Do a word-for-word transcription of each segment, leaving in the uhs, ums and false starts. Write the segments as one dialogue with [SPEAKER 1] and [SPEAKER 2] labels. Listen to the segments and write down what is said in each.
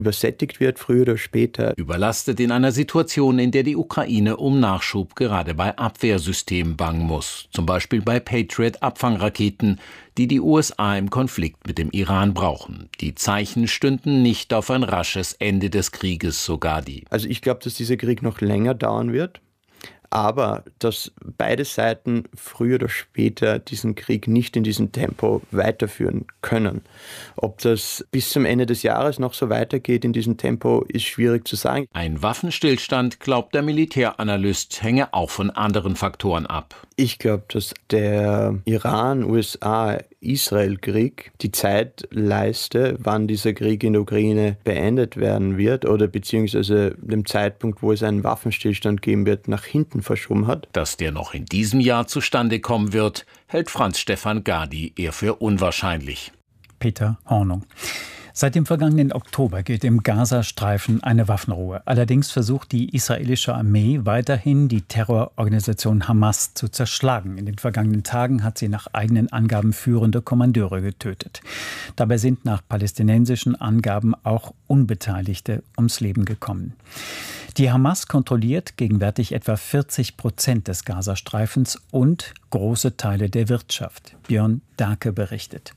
[SPEAKER 1] übersättigt wird, früher oder später.
[SPEAKER 2] Überlastet in einer Situation, in der die Ukraine um Nachschub gerade bei Abwehrsystemen bangen muss. Zum Beispiel bei Patriot-Abfangraketen, die die U S A im Konflikt mit dem Iran brauchen. Die Zeichen stünden nicht auf ein rasches Ende des Krieges, so Gadi.
[SPEAKER 1] Also ich glaube, dass dieser Krieg noch länger dauern wird. Aber dass beide Seiten früher oder später diesen Krieg nicht in diesem Tempo weiterführen können. Ob das bis zum Ende des Jahres noch so weitergeht in diesem Tempo, ist schwierig zu sagen.
[SPEAKER 2] Ein Waffenstillstand, glaubt der Militäranalyst, hänge auch von anderen Faktoren ab.
[SPEAKER 1] Ich glaube, dass der Iran-U S A-Israel-Krieg die Zeitleiste, wann dieser Krieg in der Ukraine beendet werden wird oder beziehungsweise dem Zeitpunkt, wo es einen Waffenstillstand geben wird, nach hinten verschoben hat.
[SPEAKER 2] Dass der noch in diesem Jahr zustande kommen wird, hält Franz-Stefan Gadi eher für unwahrscheinlich.
[SPEAKER 3] Peter Hornung. Seit dem vergangenen Oktober gilt im Gazastreifen eine Waffenruhe. Allerdings versucht die israelische Armee weiterhin, die Terrororganisation Hamas zu zerschlagen. In den vergangenen Tagen hat sie nach eigenen Angaben führende Kommandeure getötet. Dabei sind nach palästinensischen Angaben auch Unbeteiligte ums Leben gekommen. Die Hamas kontrolliert gegenwärtig etwa vierzig Prozent des Gazastreifens und große Teile der Wirtschaft. Björn Dake berichtet.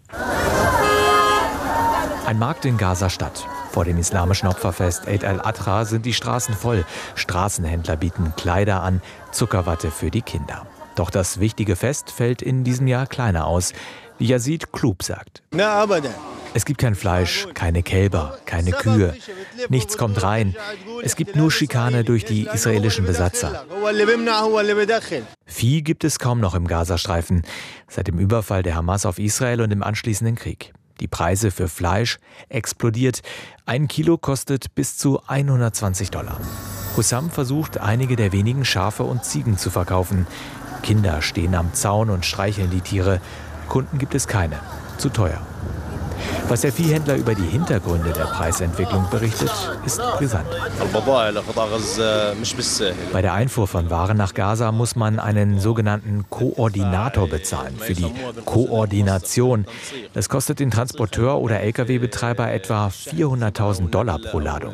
[SPEAKER 4] Ein Markt in Gaza-Stadt. Vor dem islamischen Opferfest Eid al-Adha sind die Straßen voll. Straßenhändler bieten Kleider an, Zuckerwatte für die Kinder. Doch das wichtige Fest fällt in diesem Jahr kleiner aus, wie Yazid Klub sagt. Es gibt kein Fleisch, keine Kälber, keine Kühe. Nichts kommt rein. Es gibt nur Schikane durch die israelischen Besatzer. Vieh gibt es kaum noch im Gazastreifen, seit dem Überfall der Hamas auf Israel und dem anschließenden Krieg. Die Preise für Fleisch explodiert. Ein Kilo kostet bis zu hundertzwanzig Dollar. Hussam versucht, einige der wenigen Schafe und Ziegen zu verkaufen. Kinder stehen am Zaun und streicheln die Tiere. Kunden gibt es keine. Zu teuer. Was der Viehhändler über die Hintergründe der Preisentwicklung berichtet, ist brisant. Bei der Einfuhr von Waren nach Gaza muss man einen sogenannten Koordinator bezahlen für die Koordination. Das kostet den Transporteur oder L K W-Betreiber etwa vierhunderttausend Dollar pro Ladung.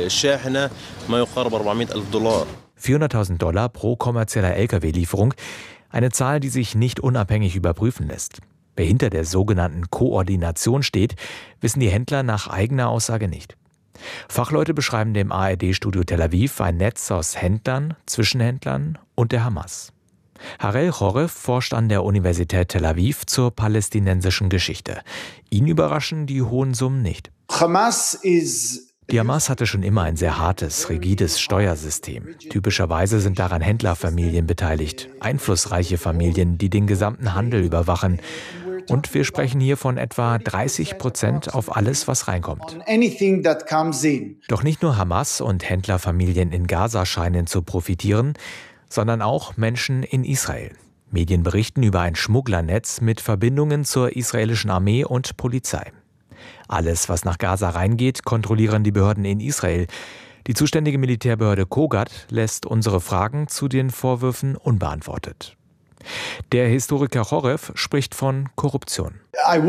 [SPEAKER 4] vierhunderttausend Dollar pro kommerzieller L K W-Lieferung. Eine Zahl, die sich nicht unabhängig überprüfen lässt. Wer hinter der sogenannten Koordination steht, wissen die Händler nach eigener Aussage nicht. Fachleute beschreiben dem A R D-Studio Tel Aviv ein Netz aus Händlern, Zwischenhändlern und der Hamas. Harel Chorev forscht an der Universität Tel Aviv zur palästinensischen Geschichte. Ihn überraschen die hohen Summen nicht.
[SPEAKER 5] Hamas is
[SPEAKER 4] Die Hamas hatte schon immer ein sehr hartes, rigides Steuersystem. Typischerweise sind daran Händlerfamilien beteiligt, einflussreiche Familien, die den gesamten Handel überwachen. Und wir sprechen hier von etwa dreißig Prozent auf alles, was reinkommt. Doch nicht nur Hamas und Händlerfamilien in Gaza scheinen zu profitieren, sondern auch Menschen in Israel. Medien berichten über ein Schmugglernetz mit Verbindungen zur israelischen Armee und Polizei. Alles, was nach Gaza reingeht, kontrollieren die Behörden in Israel. Die zuständige Militärbehörde Kogat lässt unsere Fragen zu den Vorwürfen unbeantwortet. Der Historiker Chorev spricht von Korruption. Ich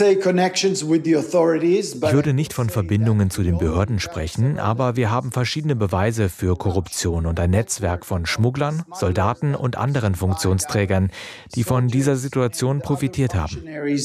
[SPEAKER 4] würde nicht von Verbindungen zu den Behörden sprechen, aber wir haben verschiedene Beweise für Korruption und ein Netzwerk von Schmugglern, Soldaten und anderen Funktionsträgern, die von dieser Situation profitiert haben.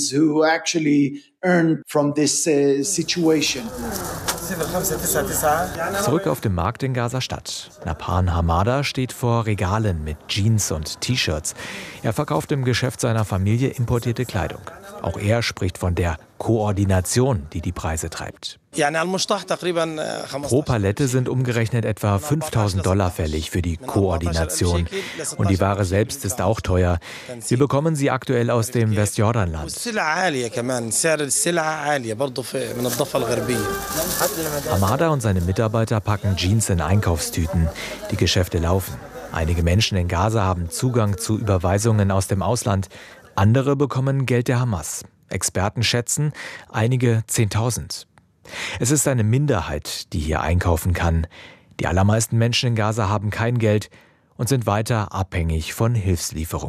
[SPEAKER 4] Zurück auf dem Markt in Gaza-Stadt. Napan Hamada steht vor Regalen mit Jeans und T-Shirts. Er verkauft im Geschäft seiner Familie importierte Kleidung. Auch er spricht von der Koordination, die die Preise treibt. Pro Palette sind umgerechnet etwa fünftausend Dollar fällig für die Koordination. Und die Ware selbst ist auch teuer. Wir bekommen sie aktuell aus dem Westjordanland. Hamada und seine Mitarbeiter packen Jeans in Einkaufstüten. Die Geschäfte laufen. Einige Menschen in Gaza haben Zugang zu Überweisungen aus dem Ausland. Andere bekommen Geld der Hamas. Experten schätzen, einige zehntausend. Es ist eine Minderheit, die hier einkaufen kann. Die allermeisten Menschen in Gaza haben kein Geld und sind weiter abhängig von Hilfslieferungen.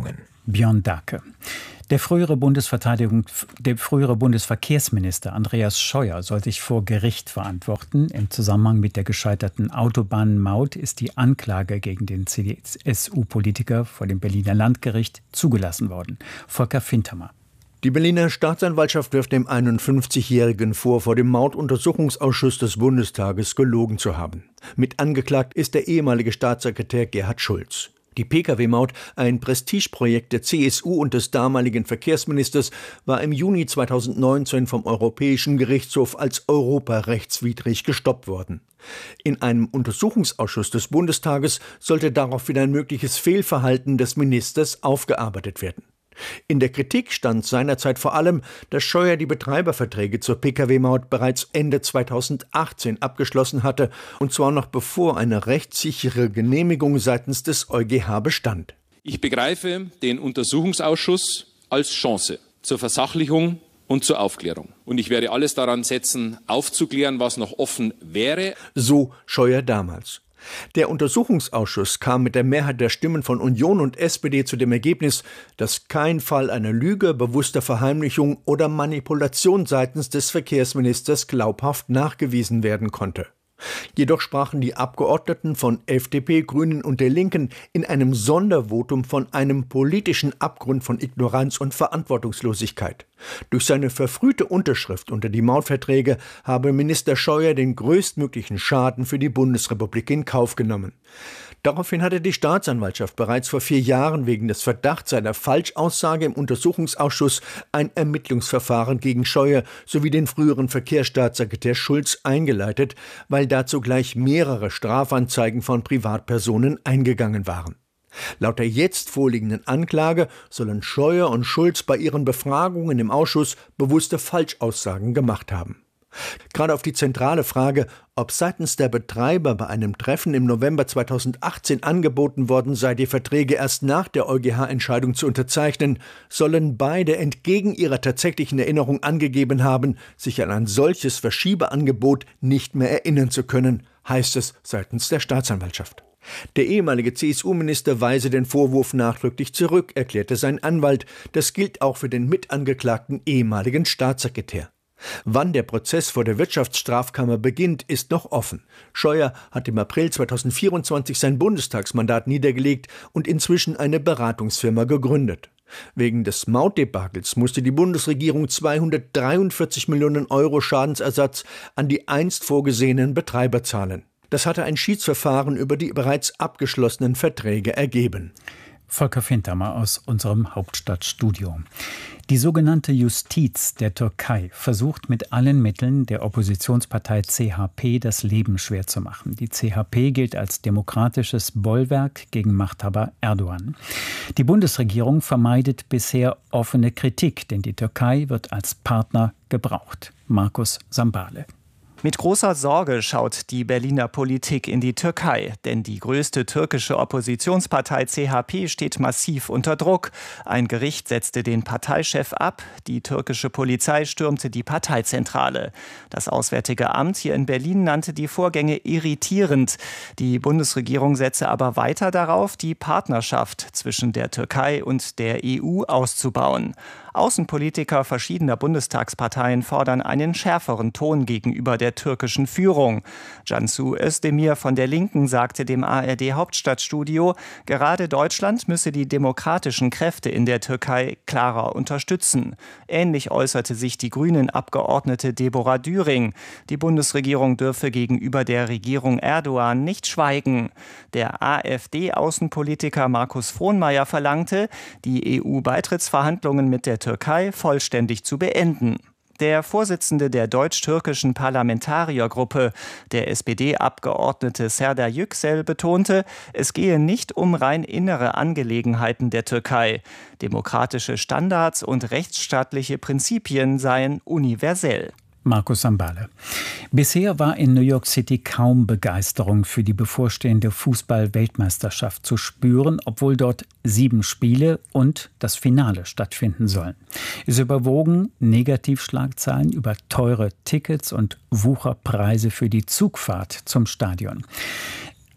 [SPEAKER 3] Björn Dake. Der frühere, Bundesverteidigung, der frühere Bundesverkehrsminister Andreas Scheuer soll sich vor Gericht verantworten. Im Zusammenhang mit der gescheiterten Autobahnmaut ist die Anklage gegen den C D S U-Politiker vor dem Berliner Landgericht zugelassen worden. Volker Fintermer.
[SPEAKER 6] Die Berliner Staatsanwaltschaft wirft dem einundfünfzigjährigen vor, vor dem Mautuntersuchungsausschuss des Bundestages gelogen zu haben. Mit angeklagt ist der ehemalige Staatssekretär Gerhard Schulz. Die Pkw-Maut, ein Prestigeprojekt der C S U und des damaligen Verkehrsministers, war im Juni zweitausendneunzehn vom Europäischen Gerichtshof als europarechtswidrig gestoppt worden. In einem Untersuchungsausschuss des Bundestages sollte daraufhin ein mögliches Fehlverhalten des Ministers aufgearbeitet werden. In der Kritik stand seinerzeit vor allem, dass Scheuer die Betreiberverträge zur Pkw-Maut bereits Ende zweitausendachtzehn abgeschlossen hatte, und zwar noch bevor eine rechtssichere Genehmigung seitens des EuGH bestand.
[SPEAKER 7] Ich begreife den Untersuchungsausschuss als Chance zur Versachlichung und zur Aufklärung. Und ich werde alles daran setzen, aufzuklären, was noch offen wäre.
[SPEAKER 6] So Scheuer damals. Der Untersuchungsausschuss kam mit der Mehrheit der Stimmen von Union und S P D zu dem Ergebnis, dass kein Fall einer Lüge, bewusster Verheimlichung oder Manipulation seitens des Verkehrsministers glaubhaft nachgewiesen werden konnte. Jedoch sprachen die Abgeordneten von F D P, Grünen und der Linken in einem Sondervotum von einem politischen Abgrund von Ignoranz und Verantwortungslosigkeit. Durch seine verfrühte Unterschrift unter die Mautverträge habe Minister Scheuer den größtmöglichen Schaden für die Bundesrepublik in Kauf genommen. Daraufhin hatte die Staatsanwaltschaft bereits vor vier Jahren wegen des Verdachts einer Falschaussage im Untersuchungsausschuss ein Ermittlungsverfahren gegen Scheuer sowie den früheren Verkehrsstaatssekretär Schulz eingeleitet, weil dazu gleich mehrere Strafanzeigen von Privatpersonen eingegangen waren. Laut der jetzt vorliegenden Anklage sollen Scheuer und Schulz bei ihren Befragungen im Ausschuss bewusste Falschaussagen gemacht haben. Gerade auf die zentrale Frage, ob seitens der Betreiber bei einem Treffen im November zweitausendachtzehn angeboten worden sei, die Verträge erst nach der EuGH-Entscheidung zu unterzeichnen, sollen beide entgegen ihrer tatsächlichen Erinnerung angegeben haben, sich an ein solches Verschiebeangebot nicht mehr erinnern zu können, heißt es seitens der Staatsanwaltschaft. Der ehemalige C S U-Minister weise den Vorwurf nachdrücklich zurück, erklärte sein Anwalt. Das gilt auch für den mitangeklagten ehemaligen Staatssekretär. Wann der Prozess vor der Wirtschaftsstrafkammer beginnt, ist noch offen. Scheuer hat im April zweitausendvierundzwanzig sein Bundestagsmandat niedergelegt und inzwischen eine Beratungsfirma gegründet. Wegen des Mautdebakels musste die Bundesregierung zweihundertdreiundvierzig Millionen Euro Schadensersatz an die einst vorgesehenen Betreiber zahlen. Das hatte ein Schiedsverfahren über die bereits abgeschlossenen Verträge ergeben.
[SPEAKER 3] Volker Fintermer aus unserem Hauptstadtstudio. Die sogenannte Justiz der Türkei versucht mit allen Mitteln der Oppositionspartei C H P das Leben schwer zu machen. Die C H P gilt als demokratisches Bollwerk gegen Machthaber Erdogan. Die Bundesregierung vermeidet bisher offene Kritik, denn die Türkei wird als Partner gebraucht. Markus Sambale.
[SPEAKER 8] Mit großer Sorge schaut die Berliner Politik in die Türkei, denn die größte türkische Oppositionspartei C H P steht massiv unter Druck. Ein Gericht setzte den Parteichef ab, die türkische Polizei stürmte die Parteizentrale. Das Auswärtige Amt hier in Berlin nannte die Vorgänge irritierend. Die Bundesregierung setze aber weiter darauf, die Partnerschaft zwischen der Türkei und der E U auszubauen. Außenpolitiker verschiedener Bundestagsparteien fordern einen schärferen Ton gegenüber der türkischen Führung. Cansu Özdemir von der Linken sagte dem A R D-Hauptstadtstudio, gerade Deutschland müsse die demokratischen Kräfte in der Türkei klarer unterstützen. Ähnlich äußerte sich die Grünen-Abgeordnete Deborah Düring. Die Bundesregierung dürfe gegenüber der Regierung Erdogan nicht schweigen. Der AfD-Außenpolitiker Markus Frohnmayer verlangte, die E U-Beitrittsverhandlungen mit der Türkei vollständig zu beenden. Der Vorsitzende der deutsch-türkischen Parlamentariergruppe, der S P D-Abgeordnete Serdar Yüksel, betonte, es gehe nicht um rein innere Angelegenheiten der Türkei. Demokratische Standards und rechtsstaatliche Prinzipien seien universell.
[SPEAKER 3] Markus Sambale. Bisher war in New York City kaum Begeisterung für die bevorstehende Fußball-Weltmeisterschaft zu spüren, obwohl dort sieben Spiele und das Finale stattfinden sollen. Es überwogen Negativschlagzeilen über teure Tickets und Wucherpreise für die Zugfahrt zum Stadion.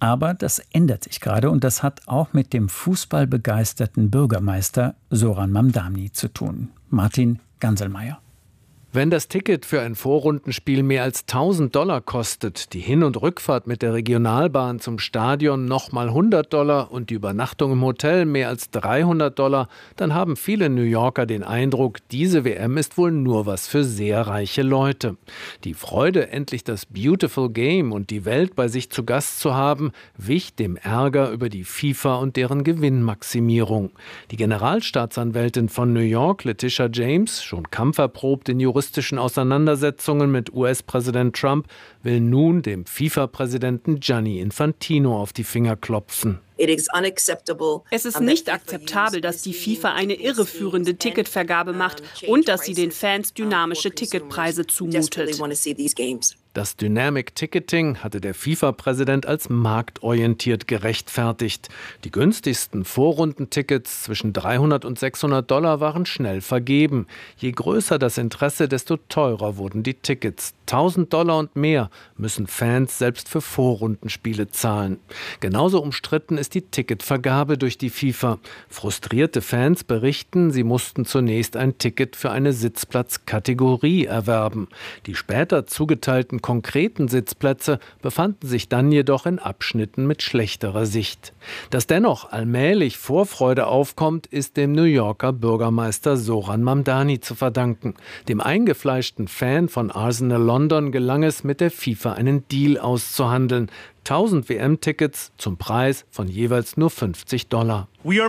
[SPEAKER 3] Aber das ändert sich gerade und das hat auch mit dem fußballbegeisterten Bürgermeister Zoran Mamdani zu tun. Martin Ganselmeier.
[SPEAKER 9] Wenn das Ticket für ein Vorrundenspiel mehr als tausend Dollar kostet, die Hin- und Rückfahrt mit der Regionalbahn zum Stadion nochmal hundert Dollar und die Übernachtung im Hotel mehr als dreihundert Dollar, dann haben viele New Yorker den Eindruck, diese W M ist wohl nur was für sehr reiche Leute. Die Freude, endlich das Beautiful Game und die Welt bei sich zu Gast zu haben, wich dem Ärger über die FIFA und deren Gewinnmaximierung. Die Generalstaatsanwältin von New York, Letitia James, schon kampferprobt in juristischen Auseinandersetzungen mit U S-Präsident Trump, will nun dem FIFA-Präsidenten Gianni Infantino auf die Finger klopfen.
[SPEAKER 10] Es ist nicht akzeptabel, dass die FIFA eine irreführende Ticketvergabe macht und dass sie den Fans dynamische Ticketpreise zumutet.
[SPEAKER 9] Das Dynamic Ticketing hatte der FIFA-Präsident als marktorientiert gerechtfertigt. Die günstigsten Vorrundentickets zwischen dreihundert und sechshundert Dollar waren schnell vergeben. Je größer das Interesse, desto teurer wurden die Tickets. tausend Dollar und mehr müssen Fans selbst für Vorrundenspiele zahlen. Genauso umstritten ist die Ticketvergabe durch die FIFA. Frustrierte Fans berichten, sie mussten zunächst ein Ticket für eine Sitzplatzkategorie erwerben. Die später zugeteilten konkreten Sitzplätze befanden sich dann jedoch in Abschnitten mit schlechterer Sicht. Dass dennoch allmählich Vorfreude aufkommt, ist dem New Yorker Bürgermeister Zoran Mamdani zu verdanken. Dem eingefleischten Fan von Arsenal London gelang es, mit der FIFA einen Deal auszuhandeln. tausend W M-Tickets zum Preis von jeweils nur fünfzig Dollar. Wir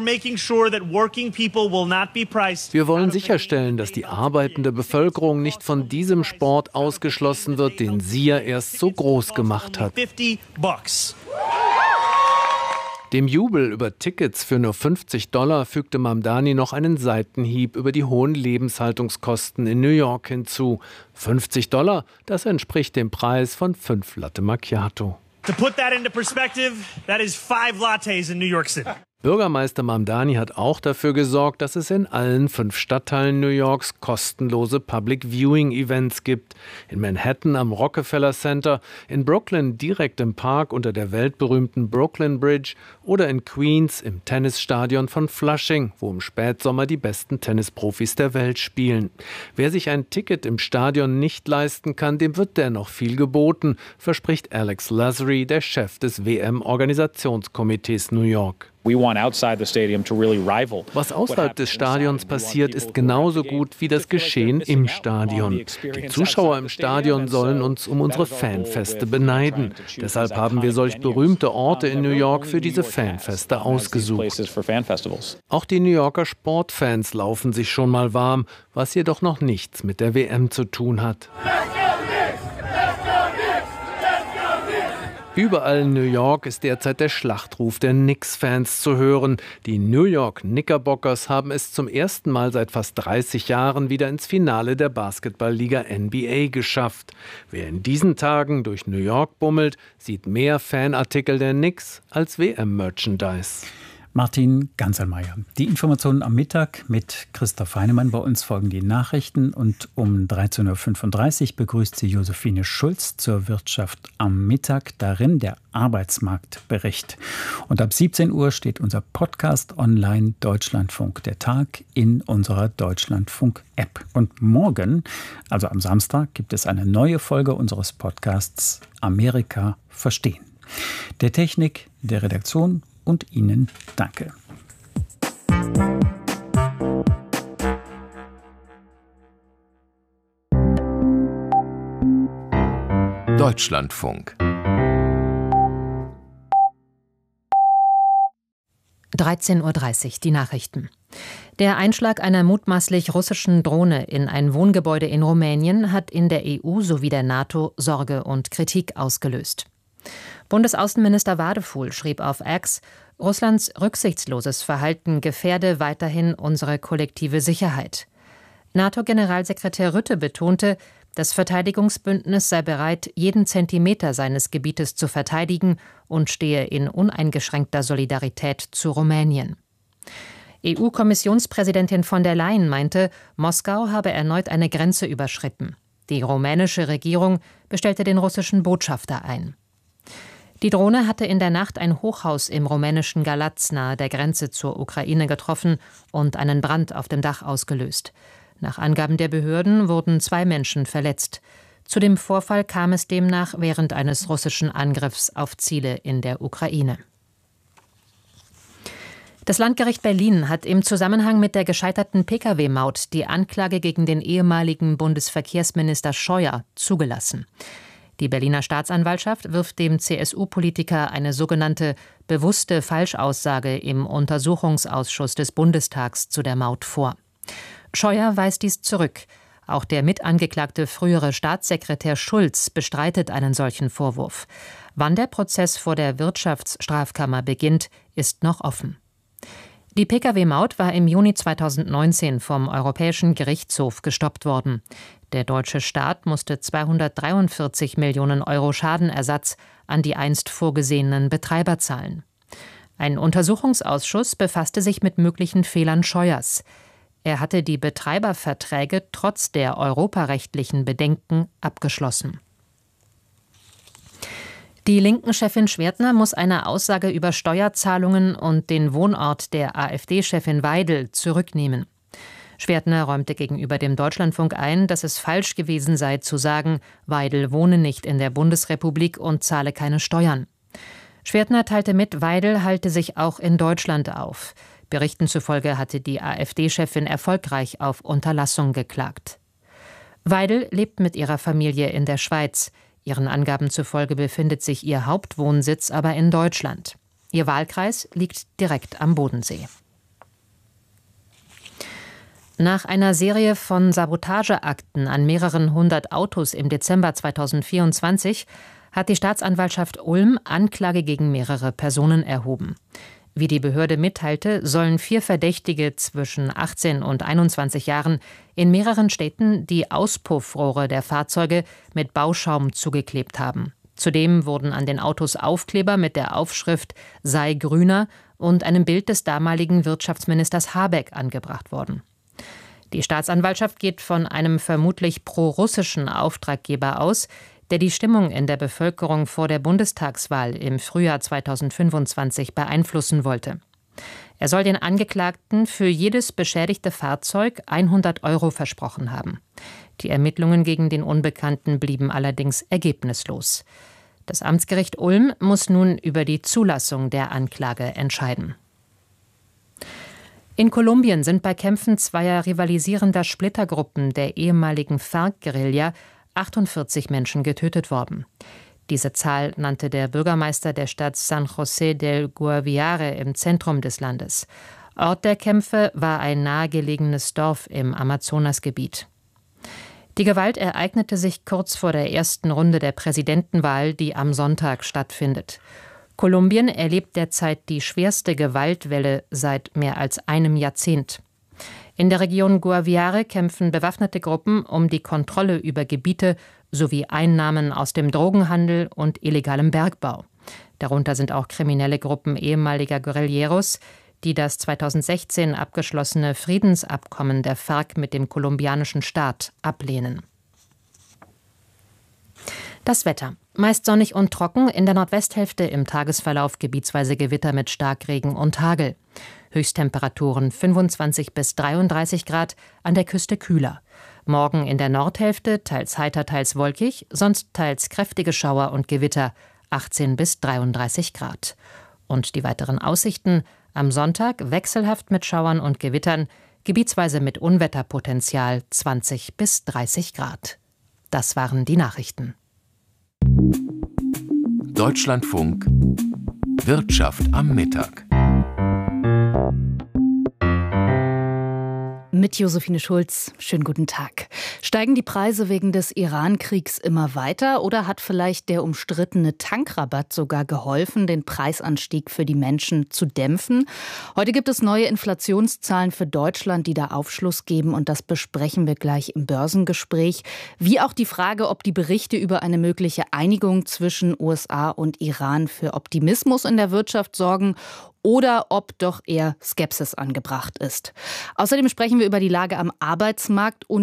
[SPEAKER 9] wollen sicherstellen, dass die arbeitende Bevölkerung nicht von diesem Sport ausgeschlossen wird, den sie ja erst so groß gemacht hat. Dem Jubel über Tickets für nur fünfzig Dollar fügte Mamdani noch einen Seitenhieb über die hohen Lebenshaltungskosten in New York hinzu. fünfzig Dollar, das entspricht dem Preis von fünf Latte Macchiato.
[SPEAKER 11] To put that into perspective, that is five lattes in New York City.
[SPEAKER 9] Bürgermeister Mamdani hat auch dafür gesorgt, dass es in allen fünf Stadtteilen New Yorks kostenlose Public Viewing Events gibt. In Manhattan am Rockefeller Center, in Brooklyn direkt im Park unter der weltberühmten Brooklyn Bridge oder in Queens im Tennisstadion von Flushing, wo im Spätsommer die besten Tennisprofis der Welt spielen. Wer sich ein Ticket im Stadion nicht leisten kann, dem wird dennoch viel geboten, verspricht Alex Lasry, der Chef des W M-Organisationskomitees New York. Was außerhalb des Stadions passiert, ist genauso gut wie das Geschehen im Stadion. Die Zuschauer im Stadion sollen uns um unsere Fanfeste beneiden. Deshalb haben wir solch berühmte Orte in New York für diese Fanfeste ausgesucht. Auch die New Yorker Sportfans laufen sich schon mal warm, was jedoch noch nichts mit der W M zu tun hat. Überall in New York ist derzeit der Schlachtruf der Knicks-Fans zu hören. Die New York Knickerbockers haben es zum ersten Mal seit fast dreißig Jahren wieder ins Finale der Basketballliga N B A geschafft. Wer in diesen Tagen durch New York bummelt, sieht mehr Fanartikel der Knicks als W M-Merchandise.
[SPEAKER 3] Martin Ganselmeier. Die Informationen am Mittag mit Christoph Heinemann. Bei uns folgen die Nachrichten und um dreizehn Uhr fünfunddreißig begrüßt sie Josephine Schulz zur Wirtschaft am Mittag. Darin der Arbeitsmarktbericht. Und ab siebzehn Uhr steht unser Podcast online Deutschlandfunk der Tag in unserer Deutschlandfunk-App. Und morgen, also am Samstag, gibt es eine neue Folge unseres Podcasts Amerika verstehen. Der Technik, der Redaktion und Ihnen danke.
[SPEAKER 2] Deutschlandfunk.
[SPEAKER 12] dreizehn Uhr dreißig, die Nachrichten. Der Einschlag einer mutmaßlich russischen Drohne in ein Wohngebäude in Rumänien hat in der E U sowie der NATO Sorge und Kritik ausgelöst. Bundesaußenminister Wadefuhl schrieb auf X, Russlands rücksichtsloses Verhalten gefährde weiterhin unsere kollektive Sicherheit. NATO-Generalsekretär Rutte betonte, das Verteidigungsbündnis sei bereit, jeden Zentimeter seines Gebietes zu verteidigen und stehe in uneingeschränkter Solidarität zu Rumänien. E U-Kommissionspräsidentin von der Leyen meinte, Moskau habe erneut eine Grenze überschritten. Die rumänische Regierung bestellte den russischen Botschafter ein. Die Drohne hatte in der Nacht ein Hochhaus im rumänischen Galați nahe der Grenze zur Ukraine getroffen und einen Brand auf dem Dach ausgelöst. Nach Angaben der Behörden wurden zwei Menschen verletzt. Zu dem Vorfall kam es demnach während eines russischen Angriffs auf Ziele in der Ukraine. Das Landgericht Berlin hat im Zusammenhang mit der gescheiterten Pkw-Maut die Anklage gegen den ehemaligen Bundesverkehrsminister Scheuer zugelassen. Die Berliner Staatsanwaltschaft wirft dem C S U-Politiker eine sogenannte bewusste Falschaussage im Untersuchungsausschuss des Bundestags zu der Maut vor. Scheuer weist dies zurück. Auch der mitangeklagte frühere Staatssekretär Schulz bestreitet einen solchen Vorwurf. Wann der Prozess vor der Wirtschaftsstrafkammer beginnt, ist noch offen. Die Pkw-Maut war im Juni zweitausendneunzehn vom Europäischen Gerichtshof gestoppt worden. Der deutsche Staat musste zweihundertdreiundvierzig Millionen Euro Schadenersatz an die einst vorgesehenen Betreiber zahlen. Ein Untersuchungsausschuss befasste sich mit möglichen Fehlern Scheuers. Er hatte die Betreiberverträge trotz der europarechtlichen Bedenken abgeschlossen. Die Linken-Chefin Schwertner muss eine Aussage über Steuerzahlungen und den Wohnort der AfD-Chefin Weidel zurücknehmen. Schwertner räumte gegenüber dem Deutschlandfunk ein, dass es falsch gewesen sei zu sagen, Weidel wohne nicht in der Bundesrepublik und zahle keine Steuern. Schwertner teilte mit, Weidel halte sich auch in Deutschland auf. Berichten zufolge hatte die AfD-Chefin erfolgreich auf Unterlassung geklagt. Weidel lebt mit ihrer Familie in der Schweiz. Ihren Angaben zufolge befindet sich ihr Hauptwohnsitz aber in Deutschland. Ihr Wahlkreis liegt direkt am Bodensee. Nach einer Serie von Sabotageakten an mehreren hundert Autos im Dezember zweitausendvierundzwanzig hat die Staatsanwaltschaft Ulm Anklage gegen mehrere Personen erhoben. Wie die Behörde mitteilte, sollen vier Verdächtige zwischen achtzehn und einundzwanzig Jahren in mehreren Städten die Auspuffrohre der Fahrzeuge mit Bauschaum zugeklebt haben. Zudem wurden an den Autos Aufkleber mit der Aufschrift »Sei grüner« und einem Bild des damaligen Wirtschaftsministers Habeck angebracht worden. Die Staatsanwaltschaft geht von einem vermutlich pro-russischen Auftraggeber aus, der die Stimmung in der Bevölkerung vor der Bundestagswahl im Frühjahr zweitausendfünfundzwanzig beeinflussen wollte. Er soll den Angeklagten für jedes beschädigte Fahrzeug hundert Euro versprochen haben. Die Ermittlungen gegen den Unbekannten blieben allerdings ergebnislos. Das Amtsgericht Ulm muss nun über die Zulassung der Anklage entscheiden. In Kolumbien sind bei Kämpfen zweier rivalisierender Splittergruppen der ehemaligen FARC-Guerilla achtundvierzig Menschen getötet worden. Diese Zahl nannte der Bürgermeister der Stadt San José del Guaviare im Zentrum des Landes. Ort der Kämpfe war ein nahegelegenes Dorf im Amazonasgebiet. Die Gewalt ereignete sich kurz vor der ersten Runde der Präsidentenwahl, die am Sonntag stattfindet. Kolumbien erlebt derzeit die schwerste Gewaltwelle seit mehr als einem Jahrzehnt. In der Region Guaviare kämpfen bewaffnete Gruppen um die Kontrolle über Gebiete sowie Einnahmen aus dem Drogenhandel und illegalem Bergbau. Darunter sind auch kriminelle Gruppen ehemaliger Guerilleros, die das zweitausendsechzehn abgeschlossene Friedensabkommen der FARC mit dem kolumbianischen Staat ablehnen. Das Wetter. Meist sonnig und trocken, in der Nordwesthälfte im Tagesverlauf gebietsweise Gewitter mit Starkregen und Hagel. Höchsttemperaturen fünfundzwanzig bis dreiunddreißig Grad, an der Küste kühler. Morgen in der Nordhälfte teils heiter, teils wolkig, sonst teils kräftige Schauer und Gewitter, achtzehn bis dreiunddreißig Grad. Und die weiteren Aussichten: am Sonntag wechselhaft mit Schauern und Gewittern, gebietsweise mit Unwetterpotenzial zwanzig bis dreißig Grad. Das waren die Nachrichten.
[SPEAKER 13] Deutschlandfunk Wirtschaft am Mittag.
[SPEAKER 14] Mit Josephine Schulz. Schönen guten Tag. Steigen die Preise wegen des Iran-Kriegs immer weiter oder hat vielleicht der umstrittene Tankrabatt sogar geholfen, den Preisanstieg für die Menschen zu dämpfen? Heute gibt es neue Inflationszahlen für Deutschland, die da Aufschluss geben, und das besprechen wir gleich im Börsengespräch. Wie auch die Frage, ob die Berichte über eine mögliche Einigung zwischen U S A und Iran für Optimismus in der Wirtschaft sorgen oder ob doch eher Skepsis angebracht ist. Außerdem sprechen wir über die Lage am Arbeitsmarkt und über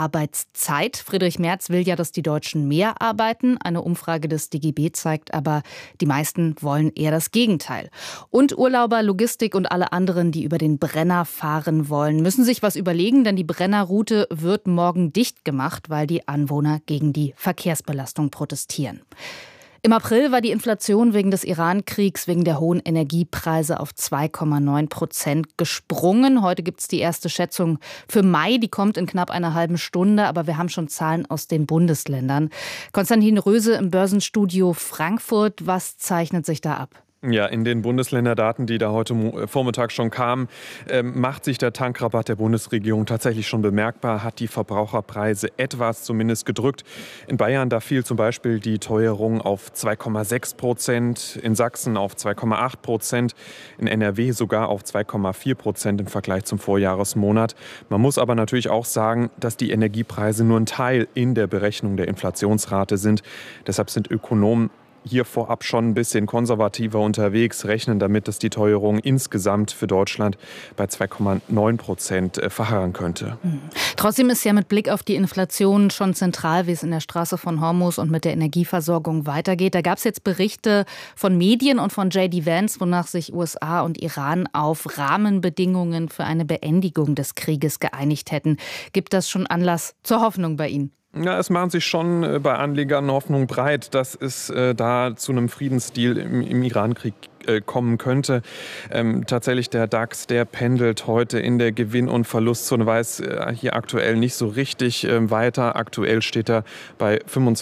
[SPEAKER 14] Arbeitszeit. Friedrich Merz will ja, dass die Deutschen mehr arbeiten. Eine Umfrage des D G B zeigt aber, die meisten wollen eher das Gegenteil. Und Urlauber, Logistik und alle anderen, die über den Brenner fahren wollen, müssen sich was überlegen, denn die Brennerroute wird morgen dicht gemacht, weil die Anwohner gegen die Verkehrsbelastung protestieren. Im April war die Inflation wegen des Iran-Kriegs, wegen der hohen Energiepreise auf zwei Komma neun Prozent gesprungen. Heute gibt es die erste Schätzung für Mai, die kommt in knapp einer halben Stunde, aber wir haben schon Zahlen aus den Bundesländern. Konstantin Röse im Börsenstudio Frankfurt, was zeichnet sich da ab?
[SPEAKER 15] Ja, in den Bundesländerdaten, die da heute Vormittag schon kamen, ähm, macht sich der Tankrabatt der Bundesregierung tatsächlich schon bemerkbar, hat die Verbraucherpreise etwas zumindest gedrückt. In Bayern, da fiel zum Beispiel die Teuerung auf zwei Komma sechs Prozent, in Sachsen auf zwei Komma acht Prozent, in N R W sogar auf zwei Komma vier Prozent im Vergleich zum Vorjahresmonat. Man muss aber natürlich auch sagen, dass die Energiepreise nur ein Teil in der Berechnung der Inflationsrate sind. Deshalb sind Ökonomen hier vorab schon ein bisschen konservativer unterwegs, rechnen damit, dass die Teuerung insgesamt für Deutschland bei zwei Komma neun Prozent verharren könnte.
[SPEAKER 14] Mhm. Trotzdem ist ja mit Blick auf die Inflation schon zentral, wie es in der Straße von Hormuz und mit der Energieversorgung weitergeht. Da gab es jetzt Berichte von Medien und von J D Vance, wonach sich U S A und Iran auf Rahmenbedingungen für eine Beendigung des Krieges geeinigt hätten. Gibt das schon Anlass zur Hoffnung bei Ihnen?
[SPEAKER 15] Ja, es machen sich schon bei Anlegern Hoffnung breit, dass es äh, da zu einem Friedensdeal im, im Iran-Krieg kommen könnte. Ähm, tatsächlich der DAX, der pendelt heute in der Gewinn- und Verlustzone, weiß äh, hier aktuell nicht so richtig äh, weiter. Aktuell steht er bei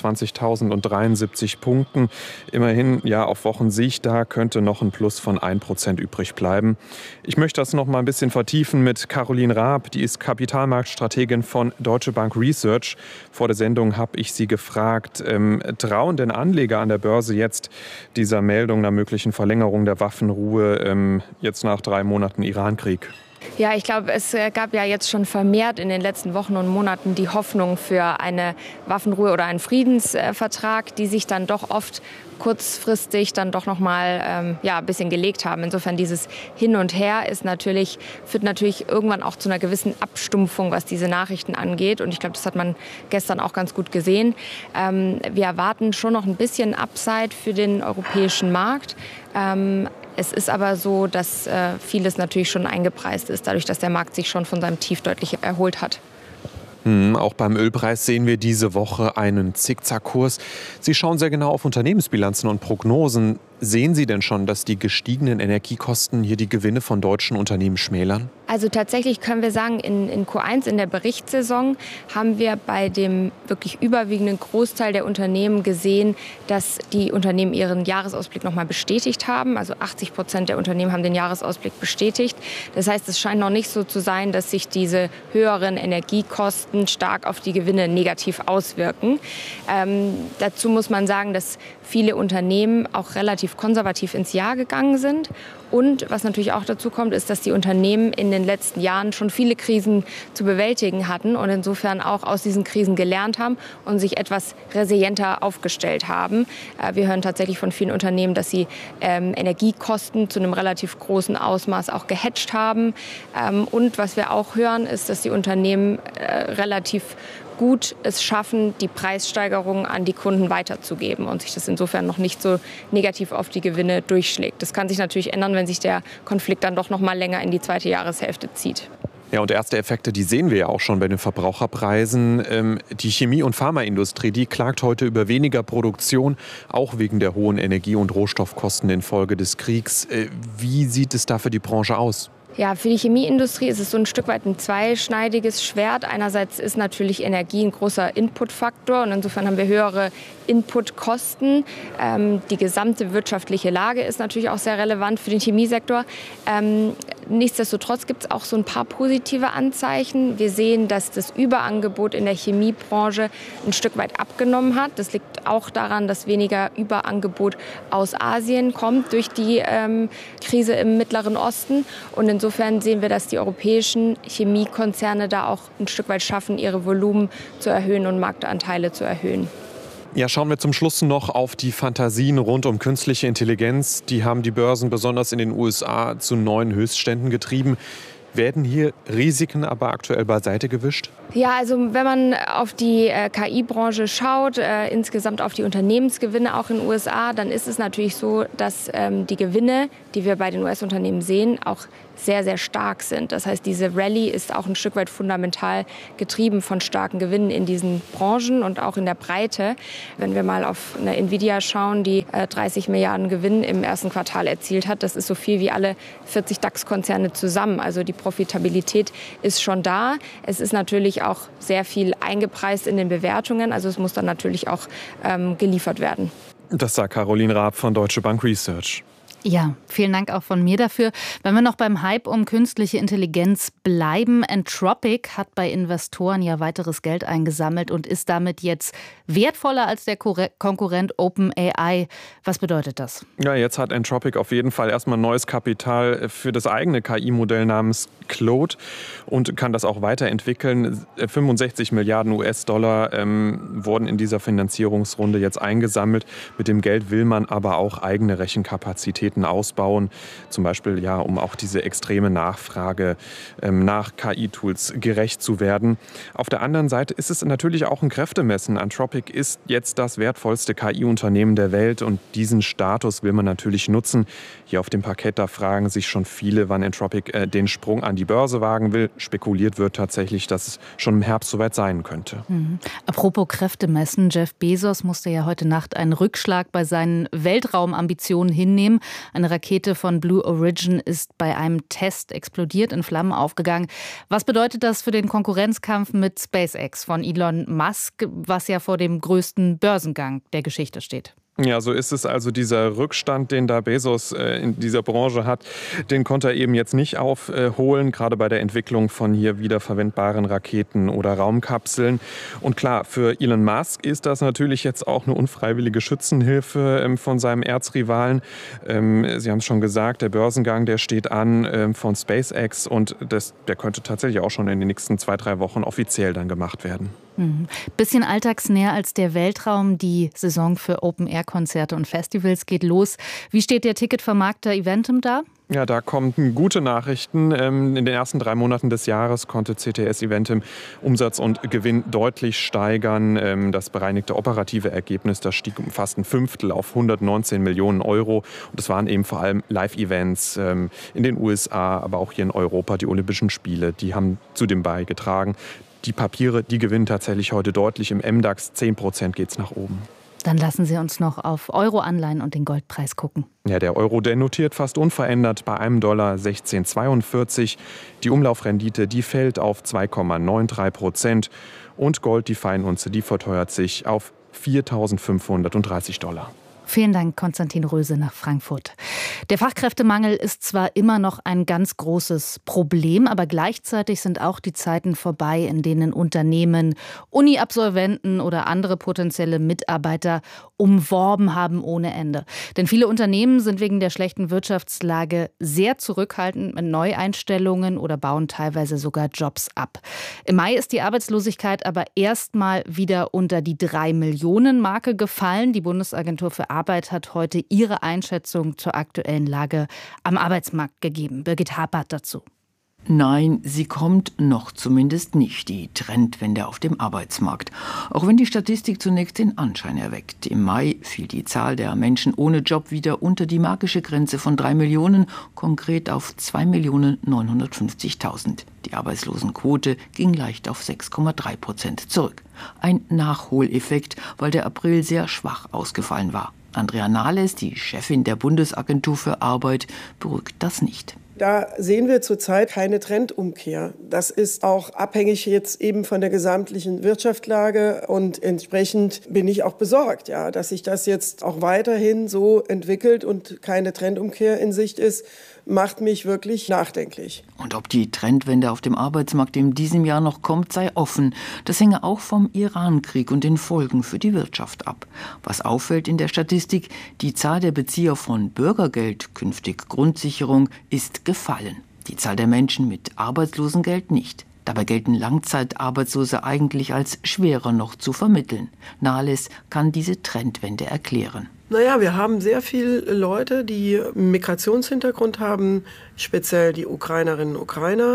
[SPEAKER 15] fünfundzwanzigtausenddreiundsiebzig Punkten. Immerhin, ja, auf Wochensicht, da könnte noch ein Plus von ein Prozent übrig bleiben. Ich möchte das noch mal ein bisschen vertiefen mit Caroline Raab, die ist Kapitalmarktstrategin von Deutsche Bank Research. Vor der Sendung habe ich sie gefragt, ähm, trauen denn Anleger an der Börse jetzt dieser Meldung einer möglichen Verlängerung der Waffenruhe ähm, jetzt nach drei Monaten Irankrieg?
[SPEAKER 16] Ja, ich glaube, es gab ja jetzt schon vermehrt in den letzten Wochen und Monaten die Hoffnung für eine Waffenruhe oder einen Friedensvertrag, die sich dann doch oft kurzfristig dann doch noch mal ähm, ja, ein bisschen gelegt haben. Insofern dieses Hin und Her ist natürlich, führt natürlich irgendwann auch zu einer gewissen Abstumpfung, was diese Nachrichten angeht. Und ich glaube, das hat man gestern auch ganz gut gesehen. Ähm, wir erwarten schon noch ein bisschen Upside für den europäischen Markt. Ähm, Es ist aber so, dass äh, vieles natürlich schon eingepreist ist, dadurch, dass der Markt sich schon von seinem Tief deutlich erholt hat.
[SPEAKER 15] Hm, auch beim Ölpreis sehen wir diese Woche einen Zickzackkurs. Sie schauen sehr genau auf Unternehmensbilanzen und Prognosen. Sehen Sie denn schon, dass die gestiegenen Energiekosten hier die Gewinne von deutschen Unternehmen schmälern?
[SPEAKER 16] Also tatsächlich können wir sagen, in, in Q eins, in der Berichtssaison, haben wir bei dem wirklich überwiegenden Großteil der Unternehmen gesehen, dass die Unternehmen ihren Jahresausblick noch mal bestätigt haben. Also achtzig Prozent der Unternehmen haben den Jahresausblick bestätigt. Das heißt, es scheint noch nicht so zu sein, dass sich diese höheren Energiekosten stark auf die Gewinne negativ auswirken. Ähm, dazu muss man sagen, dass viele Unternehmen auch relativ konservativ ins Jahr gegangen sind. Und was natürlich auch dazu kommt, ist, dass die Unternehmen in den letzten Jahren schon viele Krisen zu bewältigen hatten und insofern auch aus diesen Krisen gelernt haben und sich etwas resilienter aufgestellt haben. Wir hören tatsächlich von vielen Unternehmen, dass sie ähm, Energiekosten zu einem relativ großen Ausmaß auch gehatcht haben. Ähm, und was wir auch hören, ist, dass die Unternehmen äh, relativ gut es schaffen, die Preissteigerungen an die Kunden weiterzugeben und sich das insofern noch nicht so negativ auf die Gewinne durchschlägt. Das kann sich natürlich ändern, wenn sich der Konflikt dann doch noch mal länger in die zweite Jahreshälfte zieht.
[SPEAKER 15] Ja, und erste Effekte, die sehen wir ja auch schon bei den Verbraucherpreisen. Ähm, die Chemie- und Pharmaindustrie, die klagt heute über weniger Produktion, auch wegen der hohen Energie- und Rohstoffkosten infolge des Kriegs. Äh, wie sieht es da für die Branche aus?
[SPEAKER 16] Ja, für die Chemieindustrie ist es so ein Stück weit ein zweischneidiges Schwert. Einerseits ist natürlich Energie ein großer Inputfaktor und insofern haben wir höhere Inputkosten. Ähm, die gesamte wirtschaftliche Lage ist natürlich auch sehr relevant für den Chemiesektor. Ähm, nichtsdestotrotz gibt es auch so ein paar positive Anzeichen. Wir sehen, dass das Überangebot in der Chemiebranche ein Stück weit abgenommen hat. Das liegt auch daran, dass weniger Überangebot aus Asien kommt durch die ähm, Krise im Mittleren Osten. Und insofern sehen wir, dass die europäischen Chemiekonzerne da auch ein Stück weit schaffen, ihre Volumen zu erhöhen und Marktanteile zu erhöhen.
[SPEAKER 15] Ja, schauen wir zum Schluss noch auf die Fantasien rund um künstliche Intelligenz. Die haben die Börsen besonders in den U S A zu neuen Höchstständen getrieben. Werden hier Risiken aber aktuell beiseite gewischt?
[SPEAKER 16] Ja, also wenn man auf die äh, K I-Branche schaut, äh, insgesamt auf die Unternehmensgewinne auch in den U S A, dann ist es natürlich so, dass ähm, die Gewinne, die wir bei den U S-Unternehmen sehen, auch sehr, sehr stark sind. Das heißt, diese Rallye ist auch ein Stück weit fundamental getrieben von starken Gewinnen in diesen Branchen und auch in der Breite. Wenn wir mal auf eine Nvidia schauen, die äh, dreißig Milliarden Gewinn im ersten Quartal erzielt hat, das ist so viel wie alle vierzig DAX-Konzerne zusammen. Also die Profitabilität ist schon da. Es ist natürlich auch sehr viel eingepreist in den Bewertungen. Also es muss dann natürlich auch ähm, geliefert werden.
[SPEAKER 15] Das sagt Caroline Raab von Deutsche Bank Research.
[SPEAKER 14] Ja, vielen Dank auch von mir dafür. Wenn wir noch beim Hype um künstliche Intelligenz bleiben, Anthropic hat bei Investoren ja weiteres Geld eingesammelt und ist damit jetzt wertvoller als der Konkurrent OpenAI. Was bedeutet das?
[SPEAKER 15] Ja, jetzt hat Anthropic auf jeden Fall erstmal neues Kapital für das eigene K I-Modell namens Claude und kann das auch weiterentwickeln. fünfundsechzig Milliarden U S-Dollar ähm, wurden in dieser Finanzierungsrunde jetzt eingesammelt. Mit dem Geld will man aber auch eigene Rechenkapazitäten ausbauen, zum Beispiel ja, um auch diese extreme Nachfrage ähm, nach K I-Tools gerecht zu werden. Auf der anderen Seite ist es natürlich auch ein Kräftemessen. Anthropic ist jetzt das wertvollste K I-Unternehmen der Welt und diesen Status will man natürlich nutzen. Hier auf dem Parkett, da fragen sich schon viele, wann Anthropic äh, den Sprung an die Börse wagen will. Spekuliert wird tatsächlich, dass es schon im Herbst soweit sein könnte.
[SPEAKER 14] Mhm. Apropos Kräftemessen, Jeff Bezos musste ja heute Nacht einen Rückschlag bei seinen Weltraumambitionen hinnehmen. Eine Rakete von Blue Origin ist bei einem Test explodiert, in Flammen aufgegangen. Was bedeutet das für den Konkurrenzkampf mit SpaceX von Elon Musk, was ja vor dem größten Börsengang der Geschichte steht?
[SPEAKER 15] Ja, so ist es also. Dieser Rückstand, den da Bezos äh, in dieser Branche hat, den konnte er eben jetzt nicht aufholen, gerade bei der Entwicklung von hier wiederverwendbaren Raketen oder Raumkapseln. Und klar, für Elon Musk ist das natürlich jetzt auch eine unfreiwillige Schützenhilfe ähm, von seinem Erzrivalen. Ähm, Sie haben es schon gesagt, der Börsengang, der steht an ähm, von SpaceX und das, der könnte tatsächlich auch schon in den nächsten zwei, drei Wochen offiziell dann gemacht werden.
[SPEAKER 14] Mhm. Bisschen alltagsnäher als der Weltraum. Die Saison für Open-Air-Konzerte und Festivals geht los. Wie steht der Ticketvermarkter Eventim da?
[SPEAKER 15] Ja, da kommen gute Nachrichten. In den ersten drei Monaten des Jahres konnte C T S Eventim Umsatz und Gewinn deutlich steigern. Das bereinigte operative Ergebnis, das stieg um fast ein Fünftel auf hundertneunzehn Millionen Euro. Und es waren eben vor allem Live-Events in den U S A, aber auch hier in Europa, die Olympischen Spiele, die haben zu dem beigetragen. Die Papiere, die gewinnen tatsächlich heute deutlich. Im M DAX zehn Prozent geht es nach oben.
[SPEAKER 14] Dann lassen Sie uns noch auf Euro-Anleihen und den Goldpreis gucken.
[SPEAKER 15] Ja, der Euro, der notiert fast unverändert bei einem Dollar sechzehn Komma zweiundvierzig. Die Umlaufrendite, die fällt auf zwei Komma dreiundneunzig Prozent. Und Gold, die Feinunze, die verteuert sich auf viertausendfünfhundertdreißig Dollar.
[SPEAKER 14] Vielen Dank, Konstantin Röse nach Frankfurt. Der Fachkräftemangel ist zwar immer noch ein ganz großes Problem, aber gleichzeitig sind auch die Zeiten vorbei, in denen Unternehmen Uni-Absolventen oder andere potenzielle Mitarbeiter umworben haben ohne Ende. Denn viele Unternehmen sind wegen der schlechten Wirtschaftslage sehr zurückhaltend mit Neueinstellungen oder bauen teilweise sogar Jobs ab. Im Mai ist die Arbeitslosigkeit aber erstmal wieder unter die drei Millionen Marke gefallen. Die Bundesagentur für Arbeit hat heute ihre Einschätzung zur aktuellen Lage am Arbeitsmarkt gegeben. Birgit Hapert dazu.
[SPEAKER 17] Nein, sie kommt noch zumindest nicht, die Trendwende auf dem Arbeitsmarkt. Auch wenn die Statistik zunächst den Anschein erweckt. Im Mai fiel die Zahl der Menschen ohne Job wieder unter die magische Grenze von drei Millionen, konkret auf zwei Millionen neunhundertfünfzigtausend. Die Arbeitslosenquote ging leicht auf sechs Komma drei Prozent zurück. Ein Nachholeffekt, weil der April sehr schwach ausgefallen war. Andrea Nahles, die Chefin der Bundesagentur für Arbeit, beruhigt das nicht.
[SPEAKER 18] Da sehen wir zurzeit keine Trendumkehr. Das ist auch abhängig jetzt eben von der gesamtlichen Wirtschaftslage und entsprechend bin ich auch besorgt, ja, dass sich das jetzt auch weiterhin so entwickelt und keine Trendumkehr in Sicht ist, macht mich wirklich nachdenklich.
[SPEAKER 17] Und ob die Trendwende auf dem Arbeitsmarkt in diesem Jahr noch kommt, sei offen. Das hänge auch vom Iran-Krieg und den Folgen für die Wirtschaft ab. Was auffällt in der Statistik, die Zahl der Bezieher von Bürgergeld, künftig Grundsicherung, ist gefallen. Die Zahl der Menschen mit Arbeitslosengeld nicht. Dabei gelten Langzeitarbeitslose eigentlich als schwerer noch zu vermitteln. Nahles kann diese Trendwende erklären.
[SPEAKER 18] Naja, wir haben sehr viele Leute, die einen Migrationshintergrund haben, speziell die Ukrainerinnen und Ukrainer,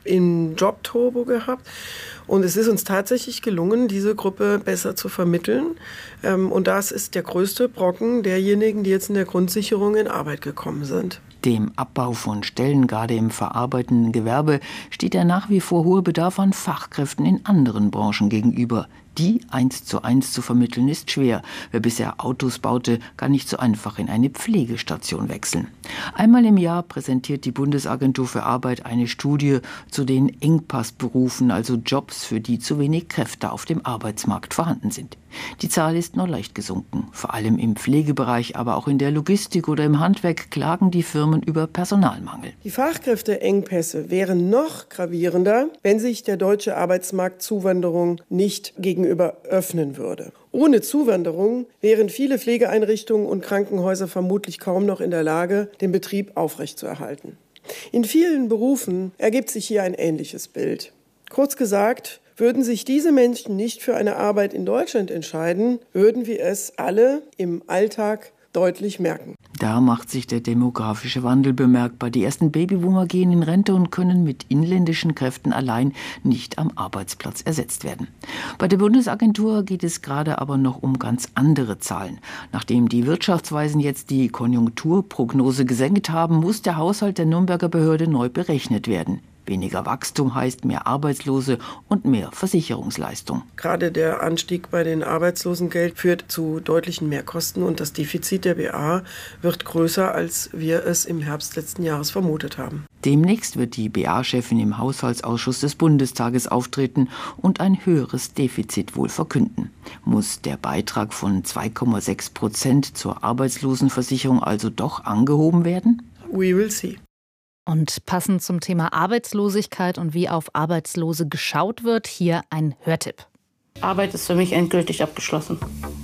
[SPEAKER 18] im Jobturbo gehabt. Und es ist uns tatsächlich gelungen, diese Gruppe besser zu vermitteln. Und das ist der größte Brocken derjenigen, die jetzt in der Grundsicherung in Arbeit gekommen sind.
[SPEAKER 17] Dem Abbau von Stellen, gerade im verarbeitenden Gewerbe, steht der nach wie vor hohe Bedarf an Fachkräften in anderen Branchen gegenüber. Die eins zu eins zu vermitteln ist schwer. Wer bisher Autos baute, kann nicht so einfach in eine Pflegestation wechseln. Einmal im Jahr präsentiert die Bundesagentur für Arbeit eine Studie zu den Engpassberufen, also Jobs, für die zu wenig Kräfte auf dem Arbeitsmarkt vorhanden sind. Die Zahl ist nur leicht gesunken. Vor allem im Pflegebereich, aber auch in der Logistik oder im Handwerk klagen die Firmen über Personalmangel.
[SPEAKER 18] Die Fachkräfteengpässe wären noch gravierender, wenn sich der deutsche Arbeitsmarkt Zuwanderung nicht gegenüber öffnen würde. Ohne Zuwanderung wären viele Pflegeeinrichtungen und Krankenhäuser vermutlich kaum noch in der Lage, den Betrieb aufrechtzuerhalten. In vielen Berufen ergibt sich hier ein ähnliches Bild. Kurz gesagt, würden sich diese Menschen nicht für eine Arbeit in Deutschland entscheiden, würden wir es alle im Alltag deutlich merken.
[SPEAKER 17] Da macht sich der demografische Wandel bemerkbar. Die ersten Babyboomer gehen in Rente und können mit inländischen Kräften allein nicht am Arbeitsplatz ersetzt werden. Bei der Bundesagentur geht es gerade aber noch um ganz andere Zahlen. Nachdem die Wirtschaftsweisen jetzt die Konjunkturprognose gesenkt haben, muss der Haushalt der Nürnberger Behörde neu berechnet werden. Weniger Wachstum heißt mehr Arbeitslose und mehr Versicherungsleistung.
[SPEAKER 18] Gerade der Anstieg bei den Arbeitslosengeld führt zu deutlichen Mehrkosten und das Defizit der B A wird größer, als wir es im Herbst letzten Jahres vermutet haben.
[SPEAKER 17] Demnächst wird die B A-Chefin im Haushaltsausschuss des Bundestages auftreten und ein höheres Defizit wohl verkünden. Muss der Beitrag von zwei Komma sechs Prozent zur Arbeitslosenversicherung also doch angehoben werden?
[SPEAKER 18] We will see.
[SPEAKER 14] Und passend zum Thema Arbeitslosigkeit und wie auf Arbeitslose geschaut wird, hier ein Hörtipp.
[SPEAKER 19] Arbeit ist für mich endgültig abgeschlossen.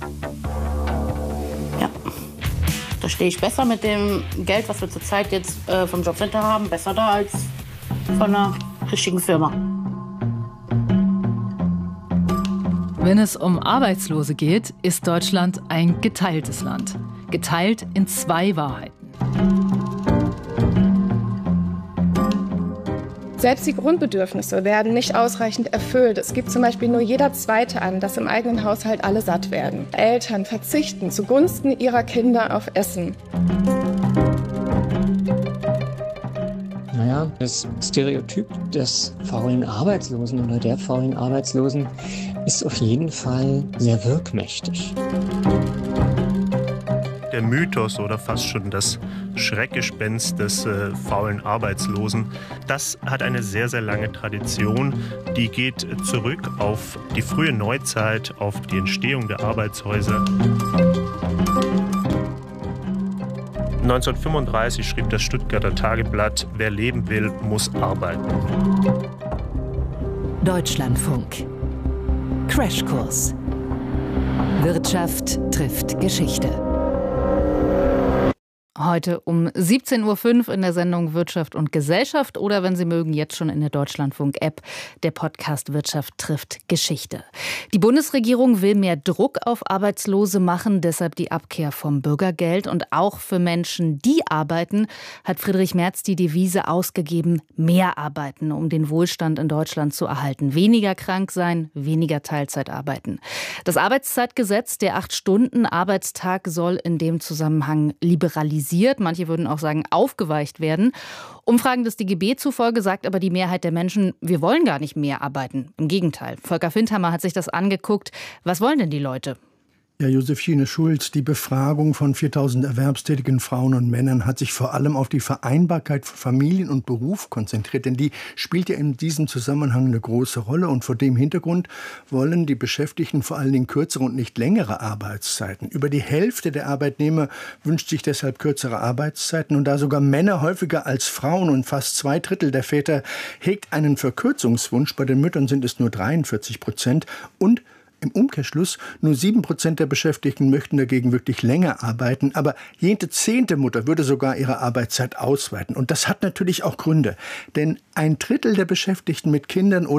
[SPEAKER 19] Ja, da stehe ich besser mit dem Geld, was wir zurzeit jetzt äh, vom Jobcenter haben, besser da als von einer richtigen Firma.
[SPEAKER 14] Wenn es um Arbeitslose geht, ist Deutschland ein geteiltes Land. Geteilt in zwei Wahrheiten.
[SPEAKER 20] Selbst die Grundbedürfnisse werden nicht ausreichend erfüllt. Es gibt zum Beispiel nur jeder Zweite an, dass im eigenen Haushalt alle satt werden. Eltern verzichten zugunsten ihrer Kinder auf Essen.
[SPEAKER 21] Naja, das Stereotyp des faulen Arbeitslosen oder der faulen Arbeitslosen ist auf jeden Fall sehr wirkmächtig.
[SPEAKER 22] Der Mythos oder fast schon das Schreckgespenst des äh, faulen Arbeitslosen, das hat eine sehr, sehr lange Tradition. Die geht zurück auf die frühe Neuzeit, auf die Entstehung der Arbeitshäuser. neunzehnhundertfünfunddreißig schrieb das Stuttgarter Tageblatt, wer leben will, muss arbeiten.
[SPEAKER 23] Deutschlandfunk. Crashkurs. Wirtschaft trifft Geschichte.
[SPEAKER 14] Heute um siebzehn Uhr fünf in der Sendung Wirtschaft und Gesellschaft oder, wenn Sie mögen, jetzt schon in der Deutschlandfunk-App, der Podcast Wirtschaft trifft Geschichte. Die Bundesregierung will mehr Druck auf Arbeitslose machen, deshalb die Abkehr vom Bürgergeld. Und auch für Menschen, die arbeiten, hat Friedrich Merz die Devise ausgegeben, mehr arbeiten, um den Wohlstand in Deutschland zu erhalten. Weniger krank sein, weniger Teilzeit arbeiten. Das Arbeitszeitgesetz, der acht-Stunden-Arbeitstag, soll in dem Zusammenhang liberalisiert. Manche würden auch sagen, aufgeweicht werden. Umfragen des D G B zufolge sagt aber die Mehrheit der Menschen, wir wollen gar nicht mehr arbeiten. Im Gegenteil. Volker Findhammer hat sich das angeguckt. Was wollen denn die Leute?
[SPEAKER 24] Ja, Josephine Schulz, die Befragung von viertausend erwerbstätigen Frauen und Männern hat sich vor allem auf die Vereinbarkeit von Familien und Beruf konzentriert, denn die spielt ja in diesem Zusammenhang eine große Rolle. Und vor dem Hintergrund wollen die Beschäftigten vor allen Dingen kürzere und nicht längere Arbeitszeiten. Über die Hälfte der Arbeitnehmer wünscht sich deshalb kürzere Arbeitszeiten. Und da sogar Männer häufiger als Frauen und fast zwei Drittel der Väter hegt einen Verkürzungswunsch, bei den Müttern sind es nur dreiundvierzig Prozent und im Umkehrschluss, nur sieben Prozent der Beschäftigten möchten dagegen wirklich länger arbeiten, aber jede zehnte Mutter würde sogar ihre Arbeitszeit ausweiten. Und das hat natürlich auch Gründe, denn ein Drittel der Beschäftigten mit Kindern oder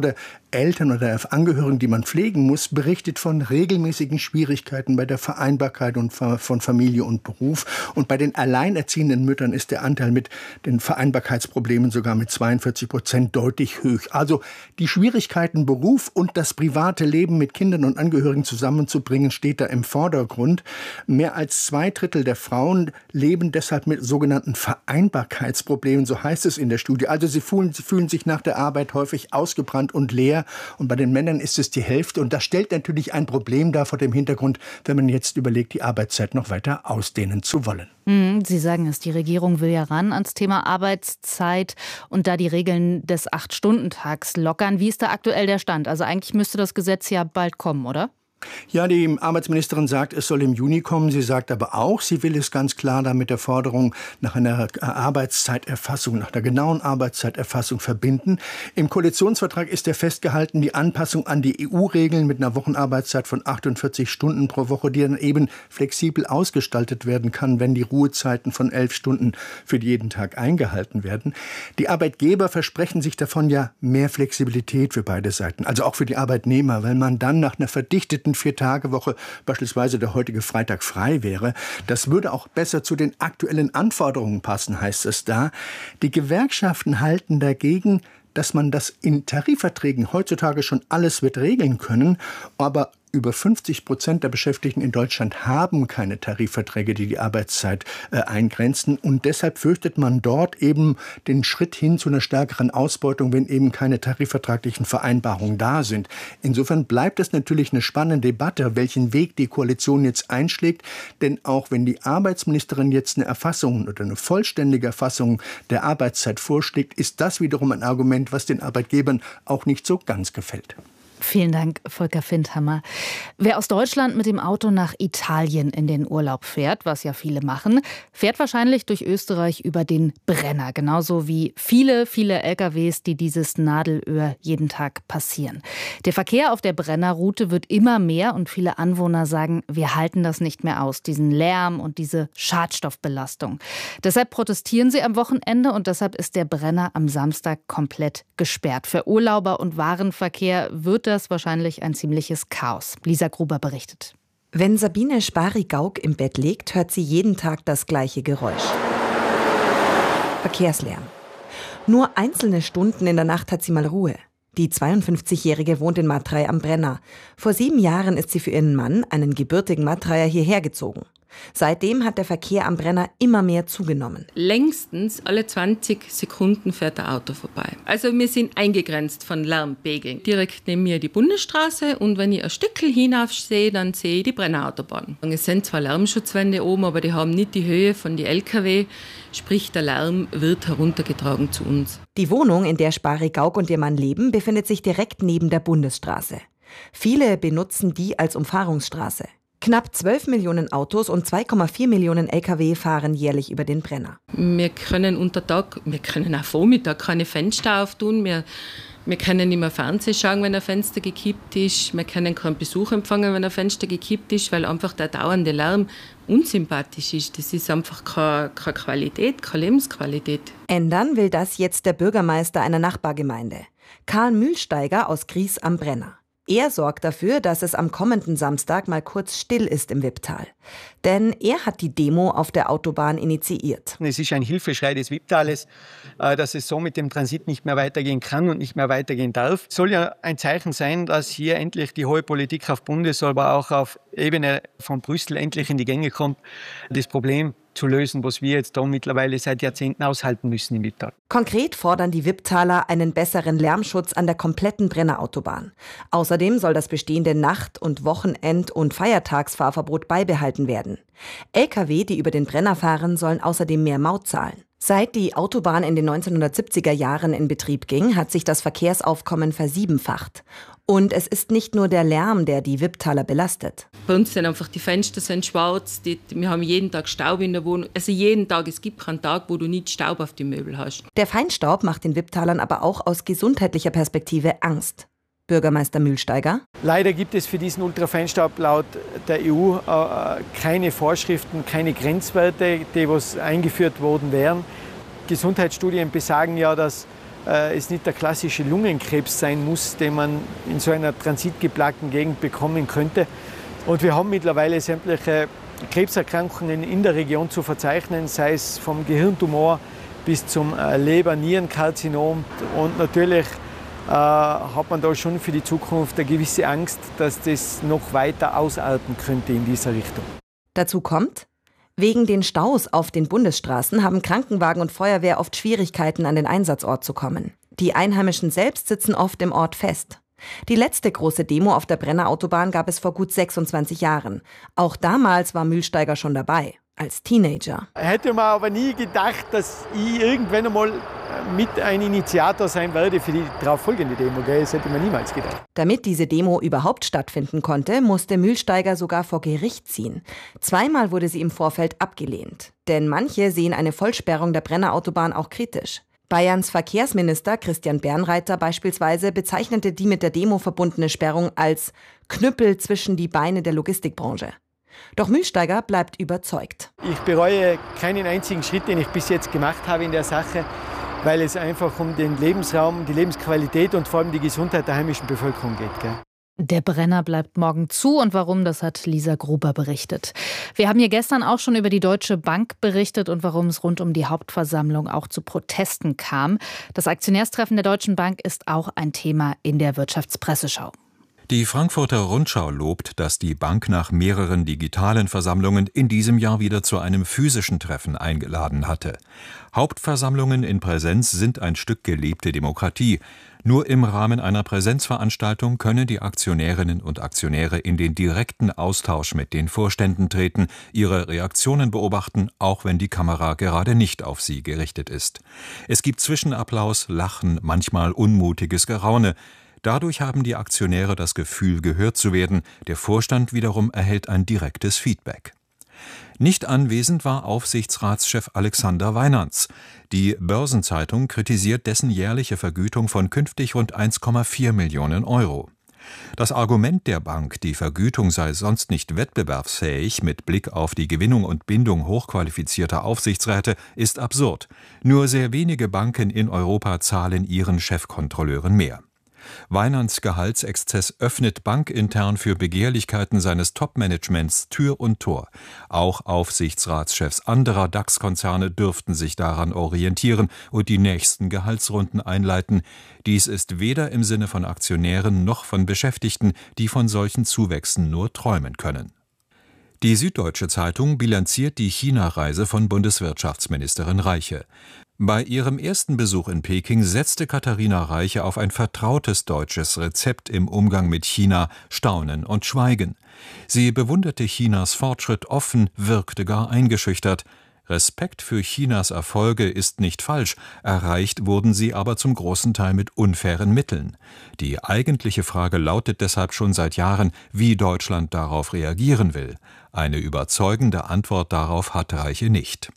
[SPEAKER 24] Eltern oder Angehörigen, die man pflegen muss, berichtet von regelmäßigen Schwierigkeiten bei der Vereinbarkeit und von Familie und Beruf. Und bei den alleinerziehenden Müttern ist der Anteil mit den Vereinbarkeitsproblemen sogar mit zweiundvierzig Prozent deutlich hoch. Also die Schwierigkeiten, Beruf und das private Leben mit Kindern und Angehörigen zusammenzubringen, steht da im Vordergrund. Mehr als zwei Drittel der Frauen leben deshalb mit sogenannten Vereinbarkeitsproblemen, so heißt es in der Studie. Also sie fühlen, sie fühlen sich nach der Arbeit häufig ausgebrannt und leer. Und bei den Männern ist es die Hälfte. Und das stellt natürlich ein Problem dar vor dem Hintergrund, wenn man jetzt überlegt, die Arbeitszeit noch weiter ausdehnen zu wollen.
[SPEAKER 14] Sie sagen es, die Regierung will ja ran ans Thema Arbeitszeit und da die Regeln des acht-Stunden-Tags lockern. Wie ist da aktuell der Stand? Also eigentlich müsste das Gesetz ja bald kommen, oder?
[SPEAKER 24] Ja, die Arbeitsministerin sagt, es soll im Juni kommen. Sie sagt aber auch, sie will es ganz klar da mit der Forderung nach einer Arbeitszeiterfassung, nach einer genauen Arbeitszeiterfassung verbinden. Im Koalitionsvertrag ist ja festgehalten, die Anpassung an die E U-Regeln mit einer Wochenarbeitszeit von achtundvierzig Stunden pro Woche, die dann eben flexibel ausgestaltet werden kann, wenn die Ruhezeiten von elf Stunden für jeden Tag eingehalten werden. Die Arbeitgeber versprechen sich davon ja mehr Flexibilität für beide Seiten, also auch für die Arbeitnehmer, weil man dann nach einer verdichteten Vier-Tage-Woche beispielsweise der heutige Freitag frei wäre. Das würde auch besser zu den aktuellen Anforderungen passen, heißt es da. Die Gewerkschaften halten dagegen, dass man das in Tarifverträgen heutzutage schon alles wird regeln können, aber über fünfzig Prozent der Beschäftigten in Deutschland haben keine Tarifverträge, die die Arbeitszeit äh, eingrenzen. Und deshalb fürchtet man dort eben den Schritt hin zu einer stärkeren Ausbeutung, wenn eben keine tarifvertraglichen Vereinbarungen da sind. Insofern bleibt es natürlich eine spannende Debatte, welchen Weg die Koalition jetzt einschlägt. Denn auch wenn die Arbeitsministerin jetzt eine Erfassung oder eine vollständige Erfassung der Arbeitszeit vorschlägt, ist das wiederum ein Argument, was den Arbeitgebern auch nicht so ganz gefällt.
[SPEAKER 14] Vielen Dank, Volker Findhammer. Wer aus Deutschland mit dem Auto nach Italien in den Urlaub fährt, was ja viele machen, fährt wahrscheinlich durch Österreich über den Brenner. Genauso wie viele, viele L K Ws, die dieses Nadelöhr jeden Tag passieren. Der Verkehr auf der Brennerroute wird immer mehr und viele Anwohner sagen, wir halten das nicht mehr aus, diesen Lärm und diese Schadstoffbelastung. Deshalb protestieren sie am Wochenende und deshalb ist der Brenner am Samstag komplett gesperrt. Für Urlauber und Warenverkehr wird das wahrscheinlich ein ziemliches Chaos. Lisa Gruber berichtet.
[SPEAKER 1] Wenn Sabine Spari-Gauck im Bett liegt, hört sie jeden Tag das gleiche Geräusch. Verkehrslärm. Nur einzelne Stunden in der Nacht hat sie mal Ruhe. Die zweiundfünfzigjährige wohnt in Matrei am Brenner. Vor sieben Jahren ist sie für ihren Mann, einen gebürtigen Matreier, hierher gezogen. Seitdem hat der Verkehr am Brenner immer mehr zugenommen.
[SPEAKER 4] Längstens alle zwanzig Sekunden fährt ein Auto vorbei. Also wir sind eingegrenzt von Lärmpegeln. Direkt neben mir die Bundesstraße und wenn ich ein Stückchen hinauf sehe, dann sehe ich die Brennerautobahn. Es sind zwar Lärmschutzwände oben, aber die haben nicht die Höhe von den L K W. Sprich, der Lärm wird heruntergetragen zu uns.
[SPEAKER 1] Die Wohnung, in der Spari-Gauck und ihr Mann leben, befindet sich direkt neben der Bundesstraße. Viele benutzen die als Umfahrungsstraße. Knapp zwölf Millionen Autos und zwei Komma vier Millionen L K W fahren jährlich über den Brenner.
[SPEAKER 4] Wir können unter Tag, wir können auch Vormittag keine Fenster auftun. Wir, wir können nicht mehr Fernsehen schauen, wenn ein Fenster gekippt ist. Wir können keinen Besuch empfangen, wenn ein Fenster gekippt ist, weil einfach der dauernde Lärm unsympathisch ist. Das ist einfach keine, keine Qualität, keine Lebensqualität.
[SPEAKER 1] Ändern will das jetzt der Bürgermeister einer Nachbargemeinde, Karl Mühlsteiger aus Gries am Brenner. Er sorgt dafür, dass es am kommenden Samstag mal kurz still ist im Wipptal. Denn er hat die Demo auf der Autobahn initiiert.
[SPEAKER 5] Es ist ein Hilfeschrei des Wipptales, dass es so mit dem Transit nicht mehr weitergehen kann und nicht mehr weitergehen darf. Es soll ja ein Zeichen sein, dass hier endlich die hohe Politik auf Bundes-, aber auch auf Ebene von Brüssel endlich in die Gänge kommt, das Problem zu lösen, was wir jetzt da mittlerweile seit Jahrzehnten aushalten müssen im Wipptal.
[SPEAKER 1] Konkret fordern die Wipptaler einen besseren Lärmschutz an der kompletten Brennerautobahn. Außerdem soll das bestehende Nacht- und Wochenend- und Feiertagsfahrverbot beibehalten werden. L K W, die über den Brenner fahren, sollen außerdem mehr Maut zahlen. Seit die Autobahn in den neunzehnhundertsiebziger Jahren in Betrieb ging, hat sich das Verkehrsaufkommen versiebenfacht. Und es ist nicht nur der Lärm, der die Wipptaler belastet.
[SPEAKER 4] Bei uns sind einfach die Fenster sind schwarz, die, wir haben jeden Tag Staub in der Wohnung. Also jeden Tag, es gibt keinen Tag, wo du nicht Staub auf die Möbel hast.
[SPEAKER 1] Der Feinstaub macht den Wipptalern aber auch aus gesundheitlicher Perspektive Angst. Bürgermeister Mühlsteiger.
[SPEAKER 5] Leider gibt es für diesen Ultrafeinstaub laut der E U äh, keine Vorschriften, keine Grenzwerte, die was eingeführt worden wären. Gesundheitsstudien besagen ja, dass äh, es nicht der klassische Lungenkrebs sein muss, den man in so einer transitgeplagten Gegend bekommen könnte. Und wir haben mittlerweile sämtliche Krebserkrankungen in der Region zu verzeichnen, sei es vom Gehirntumor bis zum äh, Leber-Nierenkarzinom. Und natürlich äh, hat man da schon für die Zukunft eine gewisse Angst, dass das noch weiter ausarten könnte in dieser Richtung.
[SPEAKER 1] Dazu kommt: Wegen den Staus auf den Bundesstraßen haben Krankenwagen und Feuerwehr oft Schwierigkeiten, an den Einsatzort zu kommen. Die Einheimischen selbst sitzen oft im Ort fest. Die letzte große Demo auf der Brenner Autobahn gab es vor gut sechsundzwanzig Jahren. Auch damals war Mühlsteiger schon dabei, als Teenager.
[SPEAKER 5] Hätte man aber nie gedacht, dass ich irgendwann einmal mit ein Initiator sein werde für die darauffolgende Demo. Das hätte man niemals gedacht.
[SPEAKER 1] Damit diese Demo überhaupt stattfinden konnte, musste Mühlsteiger sogar vor Gericht ziehen. Zweimal wurde sie im Vorfeld abgelehnt. Denn manche sehen eine Vollsperrung der Brenner Autobahn auch kritisch. Bayerns Verkehrsminister Christian Bernreiter beispielsweise bezeichnete die mit der Demo verbundene Sperrung als Knüppel zwischen die Beine der Logistikbranche. Doch Mühlsteiger bleibt überzeugt.
[SPEAKER 5] Ich bereue keinen einzigen Schritt, den ich bis jetzt gemacht habe in der Sache, weil es einfach um den Lebensraum, die Lebensqualität und vor allem die Gesundheit der heimischen Bevölkerung geht. Gell?
[SPEAKER 14] Der Brenner bleibt morgen zu, und warum, das hat Lisa Gruber berichtet. Wir haben hier gestern auch schon über die Deutsche Bank berichtet und warum es rund um die Hauptversammlung auch zu Protesten kam. Das Aktionärstreffen der Deutschen Bank ist auch ein Thema in der Wirtschaftspresseschau.
[SPEAKER 6] Die Frankfurter Rundschau lobt, dass die Bank nach mehreren digitalen Versammlungen in diesem Jahr wieder zu einem physischen Treffen eingeladen hatte. Hauptversammlungen in Präsenz sind ein Stück gelebte Demokratie. Nur im Rahmen einer Präsenzveranstaltung können die Aktionärinnen und Aktionäre in den direkten Austausch mit den Vorständen treten, ihre Reaktionen beobachten, auch wenn die Kamera gerade nicht auf sie gerichtet ist. Es gibt Zwischenapplaus, Lachen, manchmal unmutiges Geraune. Dadurch haben die Aktionäre das Gefühl, gehört zu werden. Der Vorstand wiederum erhält ein direktes Feedback. Nicht anwesend war Aufsichtsratschef Alexander Weinanz. Die Börsenzeitung kritisiert dessen jährliche Vergütung von künftig rund eins Komma vier Millionen Euro. Das Argument der Bank, die Vergütung sei sonst nicht wettbewerbsfähig mit Blick auf die Gewinnung und Bindung hochqualifizierter Aufsichtsräte, ist absurd. Nur sehr wenige Banken in Europa zahlen ihren Chefkontrolleuren mehr. Weinands Gehaltsexzess öffnet bankintern für Begehrlichkeiten seines Top-Managements Tür und Tor. Auch Aufsichtsratschefs anderer DAX-Konzerne dürften sich daran orientieren und die nächsten Gehaltsrunden einleiten. Dies ist weder im Sinne von Aktionären noch von Beschäftigten, die von solchen Zuwächsen nur träumen können. Die Süddeutsche Zeitung bilanziert die China-Reise von Bundeswirtschaftsministerin Reiche. Bei ihrem ersten Besuch in Peking setzte Katharina Reiche auf ein vertrautes deutsches Rezept im Umgang mit China: Staunen und Schweigen. Sie bewunderte Chinas Fortschritt offen, wirkte gar eingeschüchtert. Respekt für Chinas Erfolge ist nicht falsch, erreicht wurden sie aber zum großen Teil mit unfairen Mitteln. Die eigentliche Frage lautet deshalb schon seit Jahren, wie Deutschland darauf reagieren will. Eine überzeugende Antwort darauf hat Reiche nicht.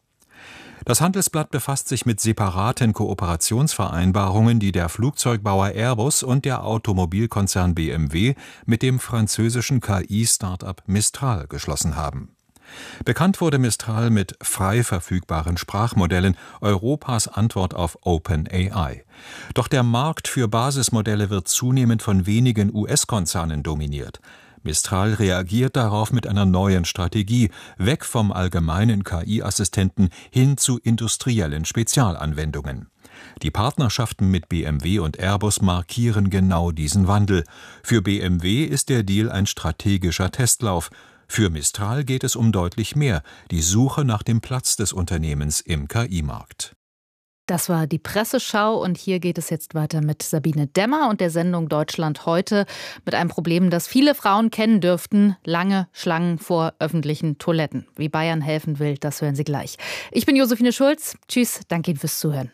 [SPEAKER 6] Das Handelsblatt befasst sich mit separaten Kooperationsvereinbarungen, die der Flugzeugbauer Airbus und der Automobilkonzern B M W mit dem französischen K I-Start-up Mistral geschlossen haben. Bekannt wurde Mistral mit frei verfügbaren Sprachmodellen, Europas Antwort auf OpenAI. Doch der Markt für Basismodelle wird zunehmend von wenigen U S-Konzernen dominiert. Mistral reagiert darauf mit einer neuen Strategie, weg vom allgemeinen K I-Assistenten hin zu industriellen Spezialanwendungen. Die Partnerschaften mit B M W und Airbus markieren genau diesen Wandel. Für B M W ist der Deal ein strategischer Testlauf. Für Mistral geht es um deutlich mehr: die Suche nach dem Platz des Unternehmens im K I-Markt.
[SPEAKER 14] Das war die Presseschau, und hier geht es jetzt weiter mit Sabine Dämmer und der Sendung Deutschland heute mit einem Problem, das viele Frauen kennen dürften: lange Schlangen vor öffentlichen Toiletten. Wie Bayern helfen will, das hören Sie gleich. Ich bin Josephine Schulz. Tschüss, danke Ihnen fürs Zuhören.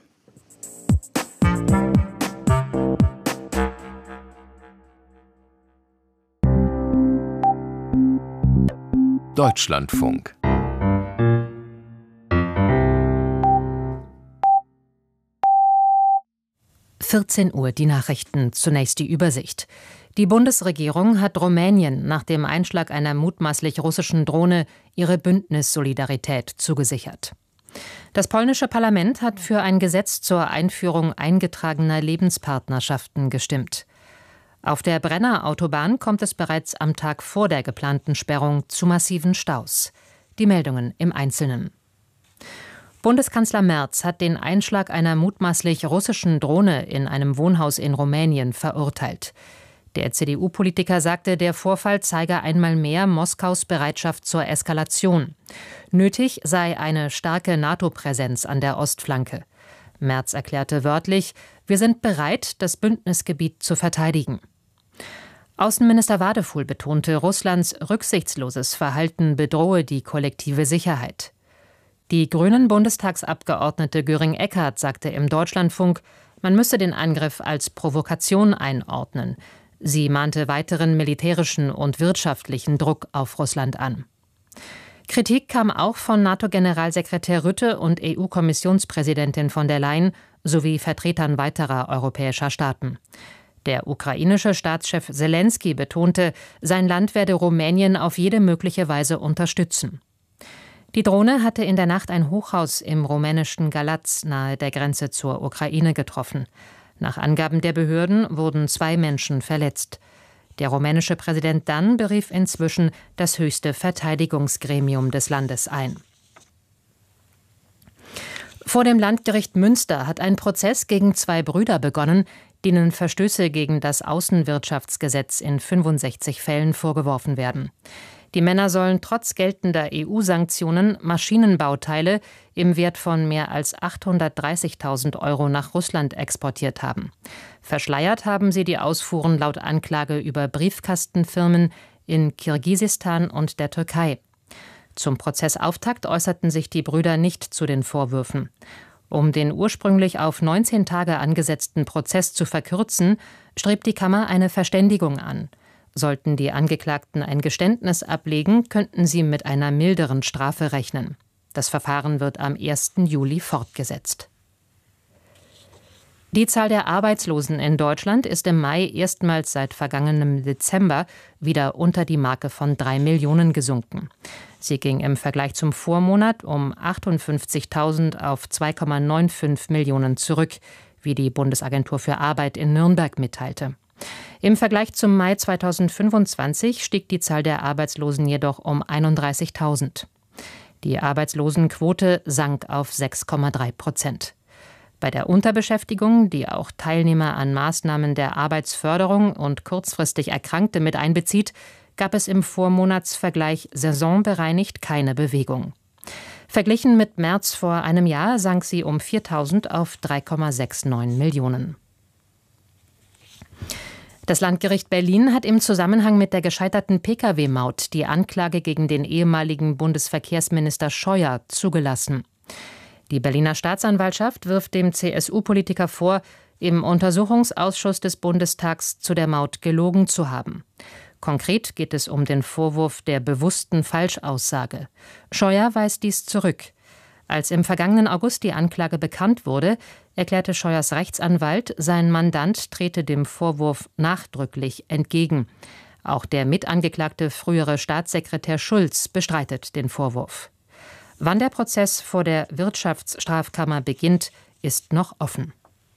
[SPEAKER 13] Deutschlandfunk.
[SPEAKER 12] vierzehn Uhr, die Nachrichten, zunächst die Übersicht. Die Bundesregierung hat Rumänien nach dem Einschlag einer mutmaßlich russischen Drohne ihre Bündnissolidarität zugesichert. Das polnische Parlament hat für ein Gesetz zur Einführung eingetragener Lebenspartnerschaften gestimmt. Auf der Brenner Autobahn kommt es bereits am Tag vor der geplanten Sperrung zu massiven Staus. Die Meldungen im Einzelnen. Bundeskanzler Merz hat den Einschlag einer mutmaßlich russischen Drohne in einem Wohnhaus in Rumänien verurteilt. Der C D U-Politiker sagte, der Vorfall zeige einmal mehr Moskaus Bereitschaft zur Eskalation. Nötig sei eine starke NATO-Präsenz an der Ostflanke. Merz erklärte wörtlich, wir sind bereit, das Bündnisgebiet zu verteidigen. Außenminister Wadefuhl betonte, Russlands rücksichtsloses Verhalten bedrohe die kollektive Sicherheit. Die Grünen-Bundestagsabgeordnete Göring-Eckardt sagte im Deutschlandfunk, man müsse den Angriff als Provokation einordnen. Sie mahnte weiteren militärischen und wirtschaftlichen Druck auf Russland an. Kritik kam auch von NATO-Generalsekretär Rutte und E U-Kommissionspräsidentin von der Leyen sowie Vertretern weiterer europäischer Staaten. Der ukrainische Staatschef Selenskyj betonte, sein Land werde Rumänien auf jede mögliche Weise unterstützen. Die Drohne hatte in der Nacht ein Hochhaus im rumänischen Galați nahe der Grenze zur Ukraine getroffen. Nach Angaben der Behörden wurden zwei Menschen verletzt. Der rumänische Präsident dann berief inzwischen das höchste Verteidigungsgremium des Landes ein. Vor dem Landgericht Münster hat ein Prozess gegen zwei Brüder begonnen, denen Verstöße gegen das Außenwirtschaftsgesetz in fünfundsechzig Fällen vorgeworfen werden. Die Männer sollen trotz geltender E U-Sanktionen Maschinenbauteile im Wert von mehr als achthundertdreißigtausend Euro nach Russland exportiert haben. Verschleiert haben sie die Ausfuhren laut Anklage über Briefkastenfirmen in Kirgisistan und der Türkei. Zum Prozessauftakt äußerten sich die Brüder nicht zu den Vorwürfen. Um den ursprünglich auf neunzehn Tage angesetzten Prozess zu verkürzen, strebt die Kammer eine Verständigung an. Sollten die Angeklagten ein Geständnis ablegen, könnten sie mit einer milderen Strafe rechnen. Das Verfahren wird am ersten Juli fortgesetzt. Die Zahl der Arbeitslosen in Deutschland ist im Mai erstmals seit vergangenem Dezember wieder unter die Marke von drei Millionen gesunken. Sie ging im Vergleich zum Vormonat um achtundfünfzigtausend auf zwei Komma fünfundneunzig Millionen zurück, wie die Bundesagentur für Arbeit in Nürnberg mitteilte. Im Vergleich zum Mai zweitausendfünfundzwanzig stieg die Zahl der Arbeitslosen jedoch um einunddreißigtausend. Die Arbeitslosenquote sank auf sechs Komma drei Prozent. Bei der Unterbeschäftigung, die auch Teilnehmer an Maßnahmen der Arbeitsförderung und kurzfristig Erkrankte mit einbezieht, gab es im Vormonatsvergleich saisonbereinigt keine Bewegung. Verglichen mit März vor einem Jahr sank sie um viertausend auf drei Komma neunundsechzig Millionen. Das Landgericht Berlin hat im Zusammenhang mit der gescheiterten Pkw-Maut die Anklage gegen den ehemaligen Bundesverkehrsminister Scheuer zugelassen. Die Berliner Staatsanwaltschaft wirft dem C S U-Politiker vor, im Untersuchungsausschuss des Bundestags zu der Maut gelogen zu haben. Konkret geht es um den Vorwurf der bewussten Falschaussage. Scheuer weist dies zurück. Als im vergangenen August die Anklage bekannt wurde, erklärte Scheuers Rechtsanwalt, sein Mandant trete dem Vorwurf nachdrücklich entgegen. Auch der mitangeklagte frühere Staatssekretär Schulz bestreitet den Vorwurf. Wann der Prozess vor der Wirtschaftsstrafkammer beginnt, ist noch offen.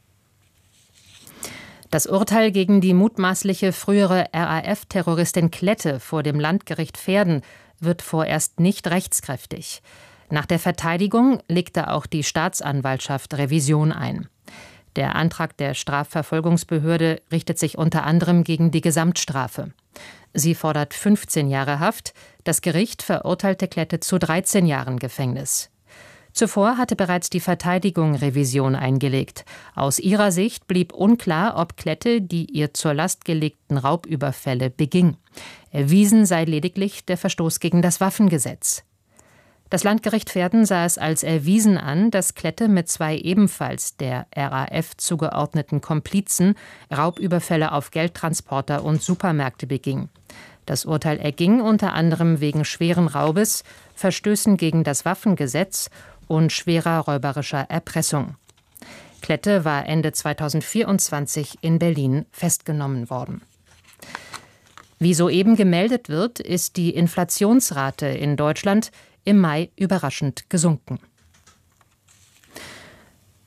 [SPEAKER 12] Das Urteil gegen die mutmaßliche frühere R A F-Terroristin Klette vor dem Landgericht Verden wird vorerst nicht rechtskräftig. Nach der Verteidigung legte auch die Staatsanwaltschaft Revision ein. Der Antrag der Strafverfolgungsbehörde richtet sich unter anderem gegen die Gesamtstrafe. Sie fordert fünfzehn Jahre Haft, das Gericht verurteilte Klette zu dreizehn Jahren Gefängnis. Zuvor hatte bereits die Verteidigung Revision eingelegt. Aus ihrer Sicht blieb unklar, ob Klette die ihr zur Last gelegten Raubüberfälle beging. Erwiesen sei lediglich der Verstoß gegen das Waffengesetz. Das Landgericht Verden sah es als erwiesen an, dass Klette mit zwei ebenfalls der R A F zugeordneten Komplizen Raubüberfälle auf Geldtransporter und Supermärkte beging. Das Urteil erging unter anderem wegen schweren Raubes, Verstößen gegen das Waffengesetz und schwerer räuberischer Erpressung. Klette war Ende zweitausendvierundzwanzig in Berlin festgenommen worden. Wie soeben gemeldet wird, ist die Inflationsrate in Deutschland im Mai überraschend gesunken.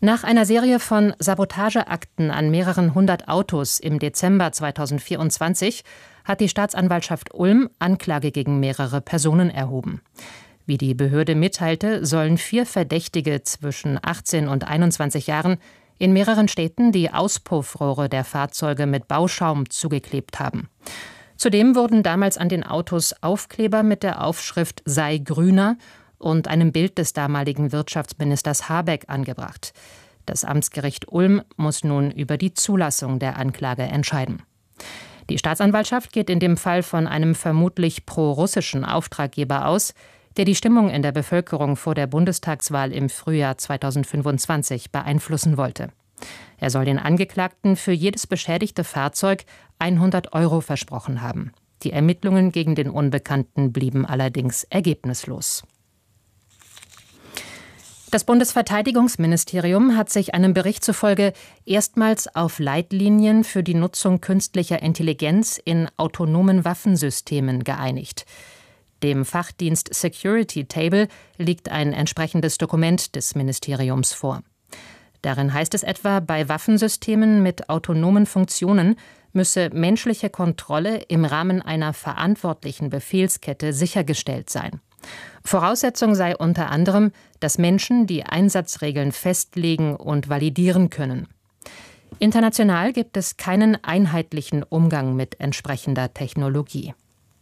[SPEAKER 12] Nach einer Serie von Sabotageakten an mehreren hundert Autos im Dezember zweitausendvierundzwanzig hat die Staatsanwaltschaft Ulm Anklage gegen mehrere Personen erhoben. Wie die Behörde mitteilte, sollen vier Verdächtige zwischen achtzehn und einundzwanzig Jahren in mehreren Städten die Auspuffrohre der Fahrzeuge mit Bauschaum zugeklebt haben. Zudem wurden damals an den Autos Aufkleber mit der Aufschrift „Sei grüner“ und einem Bild des damaligen Wirtschaftsministers Habeck angebracht. Das Amtsgericht Ulm muss nun über die Zulassung der Anklage entscheiden. Die Staatsanwaltschaft geht in dem Fall von einem vermutlich pro-russischen Auftraggeber aus, der die Stimmung in der Bevölkerung vor der Bundestagswahl im Frühjahr zweitausendfünfundzwanzig beeinflussen wollte. Er soll den Angeklagten für jedes beschädigte Fahrzeug hundert Euro versprochen haben. Die Ermittlungen gegen den Unbekannten blieben allerdings ergebnislos. Das Bundesverteidigungsministerium hat sich einem Bericht zufolge erstmals auf Leitlinien für die Nutzung künstlicher Intelligenz in autonomen Waffensystemen geeinigt. Dem Fachdienst Security Table liegt ein entsprechendes Dokument des Ministeriums vor. Darin heißt es etwa, bei Waffensystemen mit autonomen Funktionen müsse menschliche Kontrolle im Rahmen einer verantwortlichen Befehlskette sichergestellt sein. Voraussetzung sei unter anderem, dass Menschen die Einsatzregeln festlegen und validieren können. International gibt es keinen einheitlichen Umgang mit entsprechender Technologie.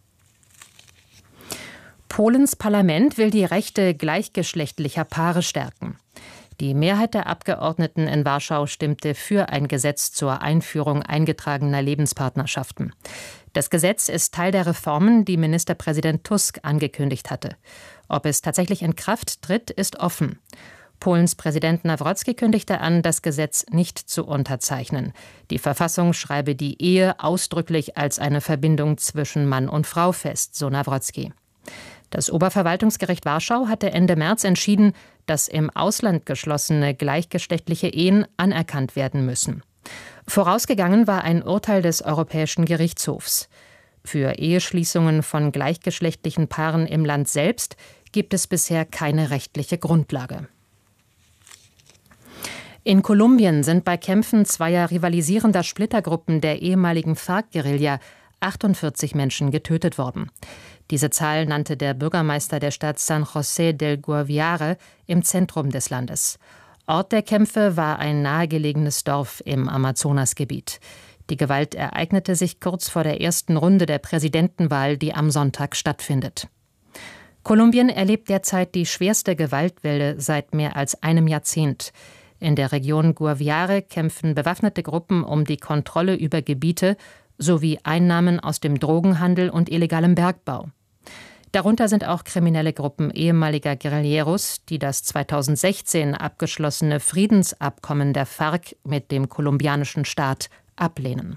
[SPEAKER 12] Polens Parlament will die Rechte gleichgeschlechtlicher Paare stärken. Die Mehrheit der Abgeordneten in Warschau stimmte für ein Gesetz zur Einführung eingetragener Lebenspartnerschaften. Das Gesetz ist Teil der Reformen, die Ministerpräsident Tusk angekündigt hatte. Ob es tatsächlich in Kraft tritt, ist offen. Polens Präsident Nawrocki kündigte an, das Gesetz nicht zu unterzeichnen. Die Verfassung schreibe die Ehe ausdrücklich als eine Verbindung zwischen Mann und Frau fest, so Nawrocki. Das Oberverwaltungsgericht Warschau hatte Ende März entschieden, dass im Ausland geschlossene gleichgeschlechtliche Ehen anerkannt werden müssen. Vorausgegangen war ein Urteil des Europäischen Gerichtshofs. Für Eheschließungen von gleichgeschlechtlichen Paaren im Land selbst gibt es bisher keine rechtliche Grundlage. In Kolumbien sind bei Kämpfen zweier rivalisierender Splittergruppen der ehemaligen FARC-Guerilla achtundvierzig Menschen getötet worden. Diese Zahl nannte der Bürgermeister der Stadt San José del Guaviare im Zentrum des Landes. Ort der Kämpfe war ein nahegelegenes Dorf im Amazonasgebiet. Die Gewalt ereignete sich kurz vor der ersten Runde der Präsidentenwahl, die am Sonntag stattfindet. Kolumbien erlebt derzeit die schwerste Gewaltwelle seit mehr als einem Jahrzehnt. In der Region Guaviare kämpfen bewaffnete Gruppen um die Kontrolle über Gebiete sowie Einnahmen aus dem Drogenhandel und illegalem Bergbau. Darunter sind auch kriminelle Gruppen ehemaliger Guerilleros, die das zweitausendsechzehn abgeschlossene Friedensabkommen der FARC mit dem kolumbianischen Staat ablehnen.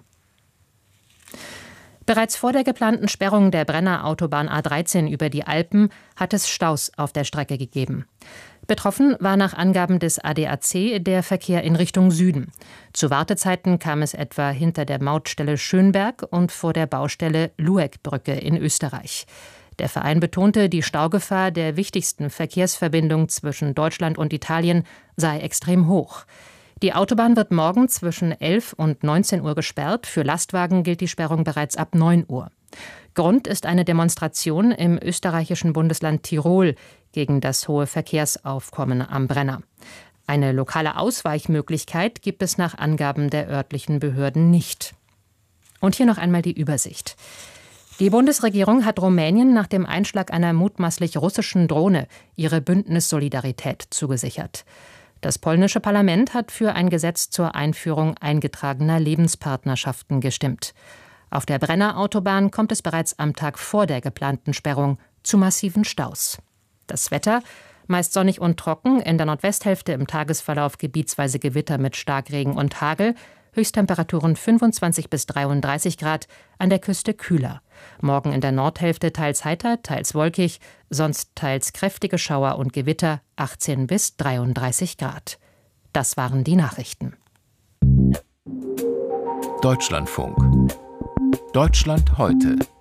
[SPEAKER 12] Bereits vor der geplanten Sperrung der Brenner-Autobahn A dreizehn über die Alpen hat es Staus auf der Strecke gegeben. Betroffen war nach Angaben des A D A C der Verkehr in Richtung Süden. Zu Wartezeiten kam es etwa hinter der Mautstelle Schönberg und vor der Baustelle Lueckbrücke in Österreich. Der Verein betonte, die Staugefahr der wichtigsten Verkehrsverbindung zwischen Deutschland und Italien sei extrem hoch. Die Autobahn wird morgen zwischen elf und neunzehn Uhr gesperrt. Für Lastwagen gilt die Sperrung bereits ab neun Uhr. Grund ist eine Demonstration im österreichischen Bundesland Tirol gegen das hohe Verkehrsaufkommen am Brenner. Eine lokale Ausweichmöglichkeit gibt es nach Angaben der örtlichen Behörden nicht. Und hier noch einmal die Übersicht. Die Bundesregierung hat Rumänien nach dem Einschlag einer mutmaßlich russischen Drohne ihre Bündnissolidarität zugesichert. Das polnische Parlament hat für ein Gesetz zur Einführung eingetragener Lebenspartnerschaften gestimmt. Auf der Brenner-Autobahn kommt es bereits am Tag vor der geplanten Sperrung zu massiven Staus. Das Wetter: meist sonnig und trocken, in der Nordwesthälfte im Tagesverlauf gebietsweise Gewitter mit Starkregen und Hagel, Höchsttemperaturen fünfundzwanzig bis dreiunddreißig Grad, an der Küste kühler. Morgen in der Nordhälfte teils heiter, teils wolkig, sonst teils kräftige Schauer und Gewitter, achtzehn bis dreiunddreißig Grad. Das waren die Nachrichten.
[SPEAKER 13] Deutschlandfunk. Deutschland heute.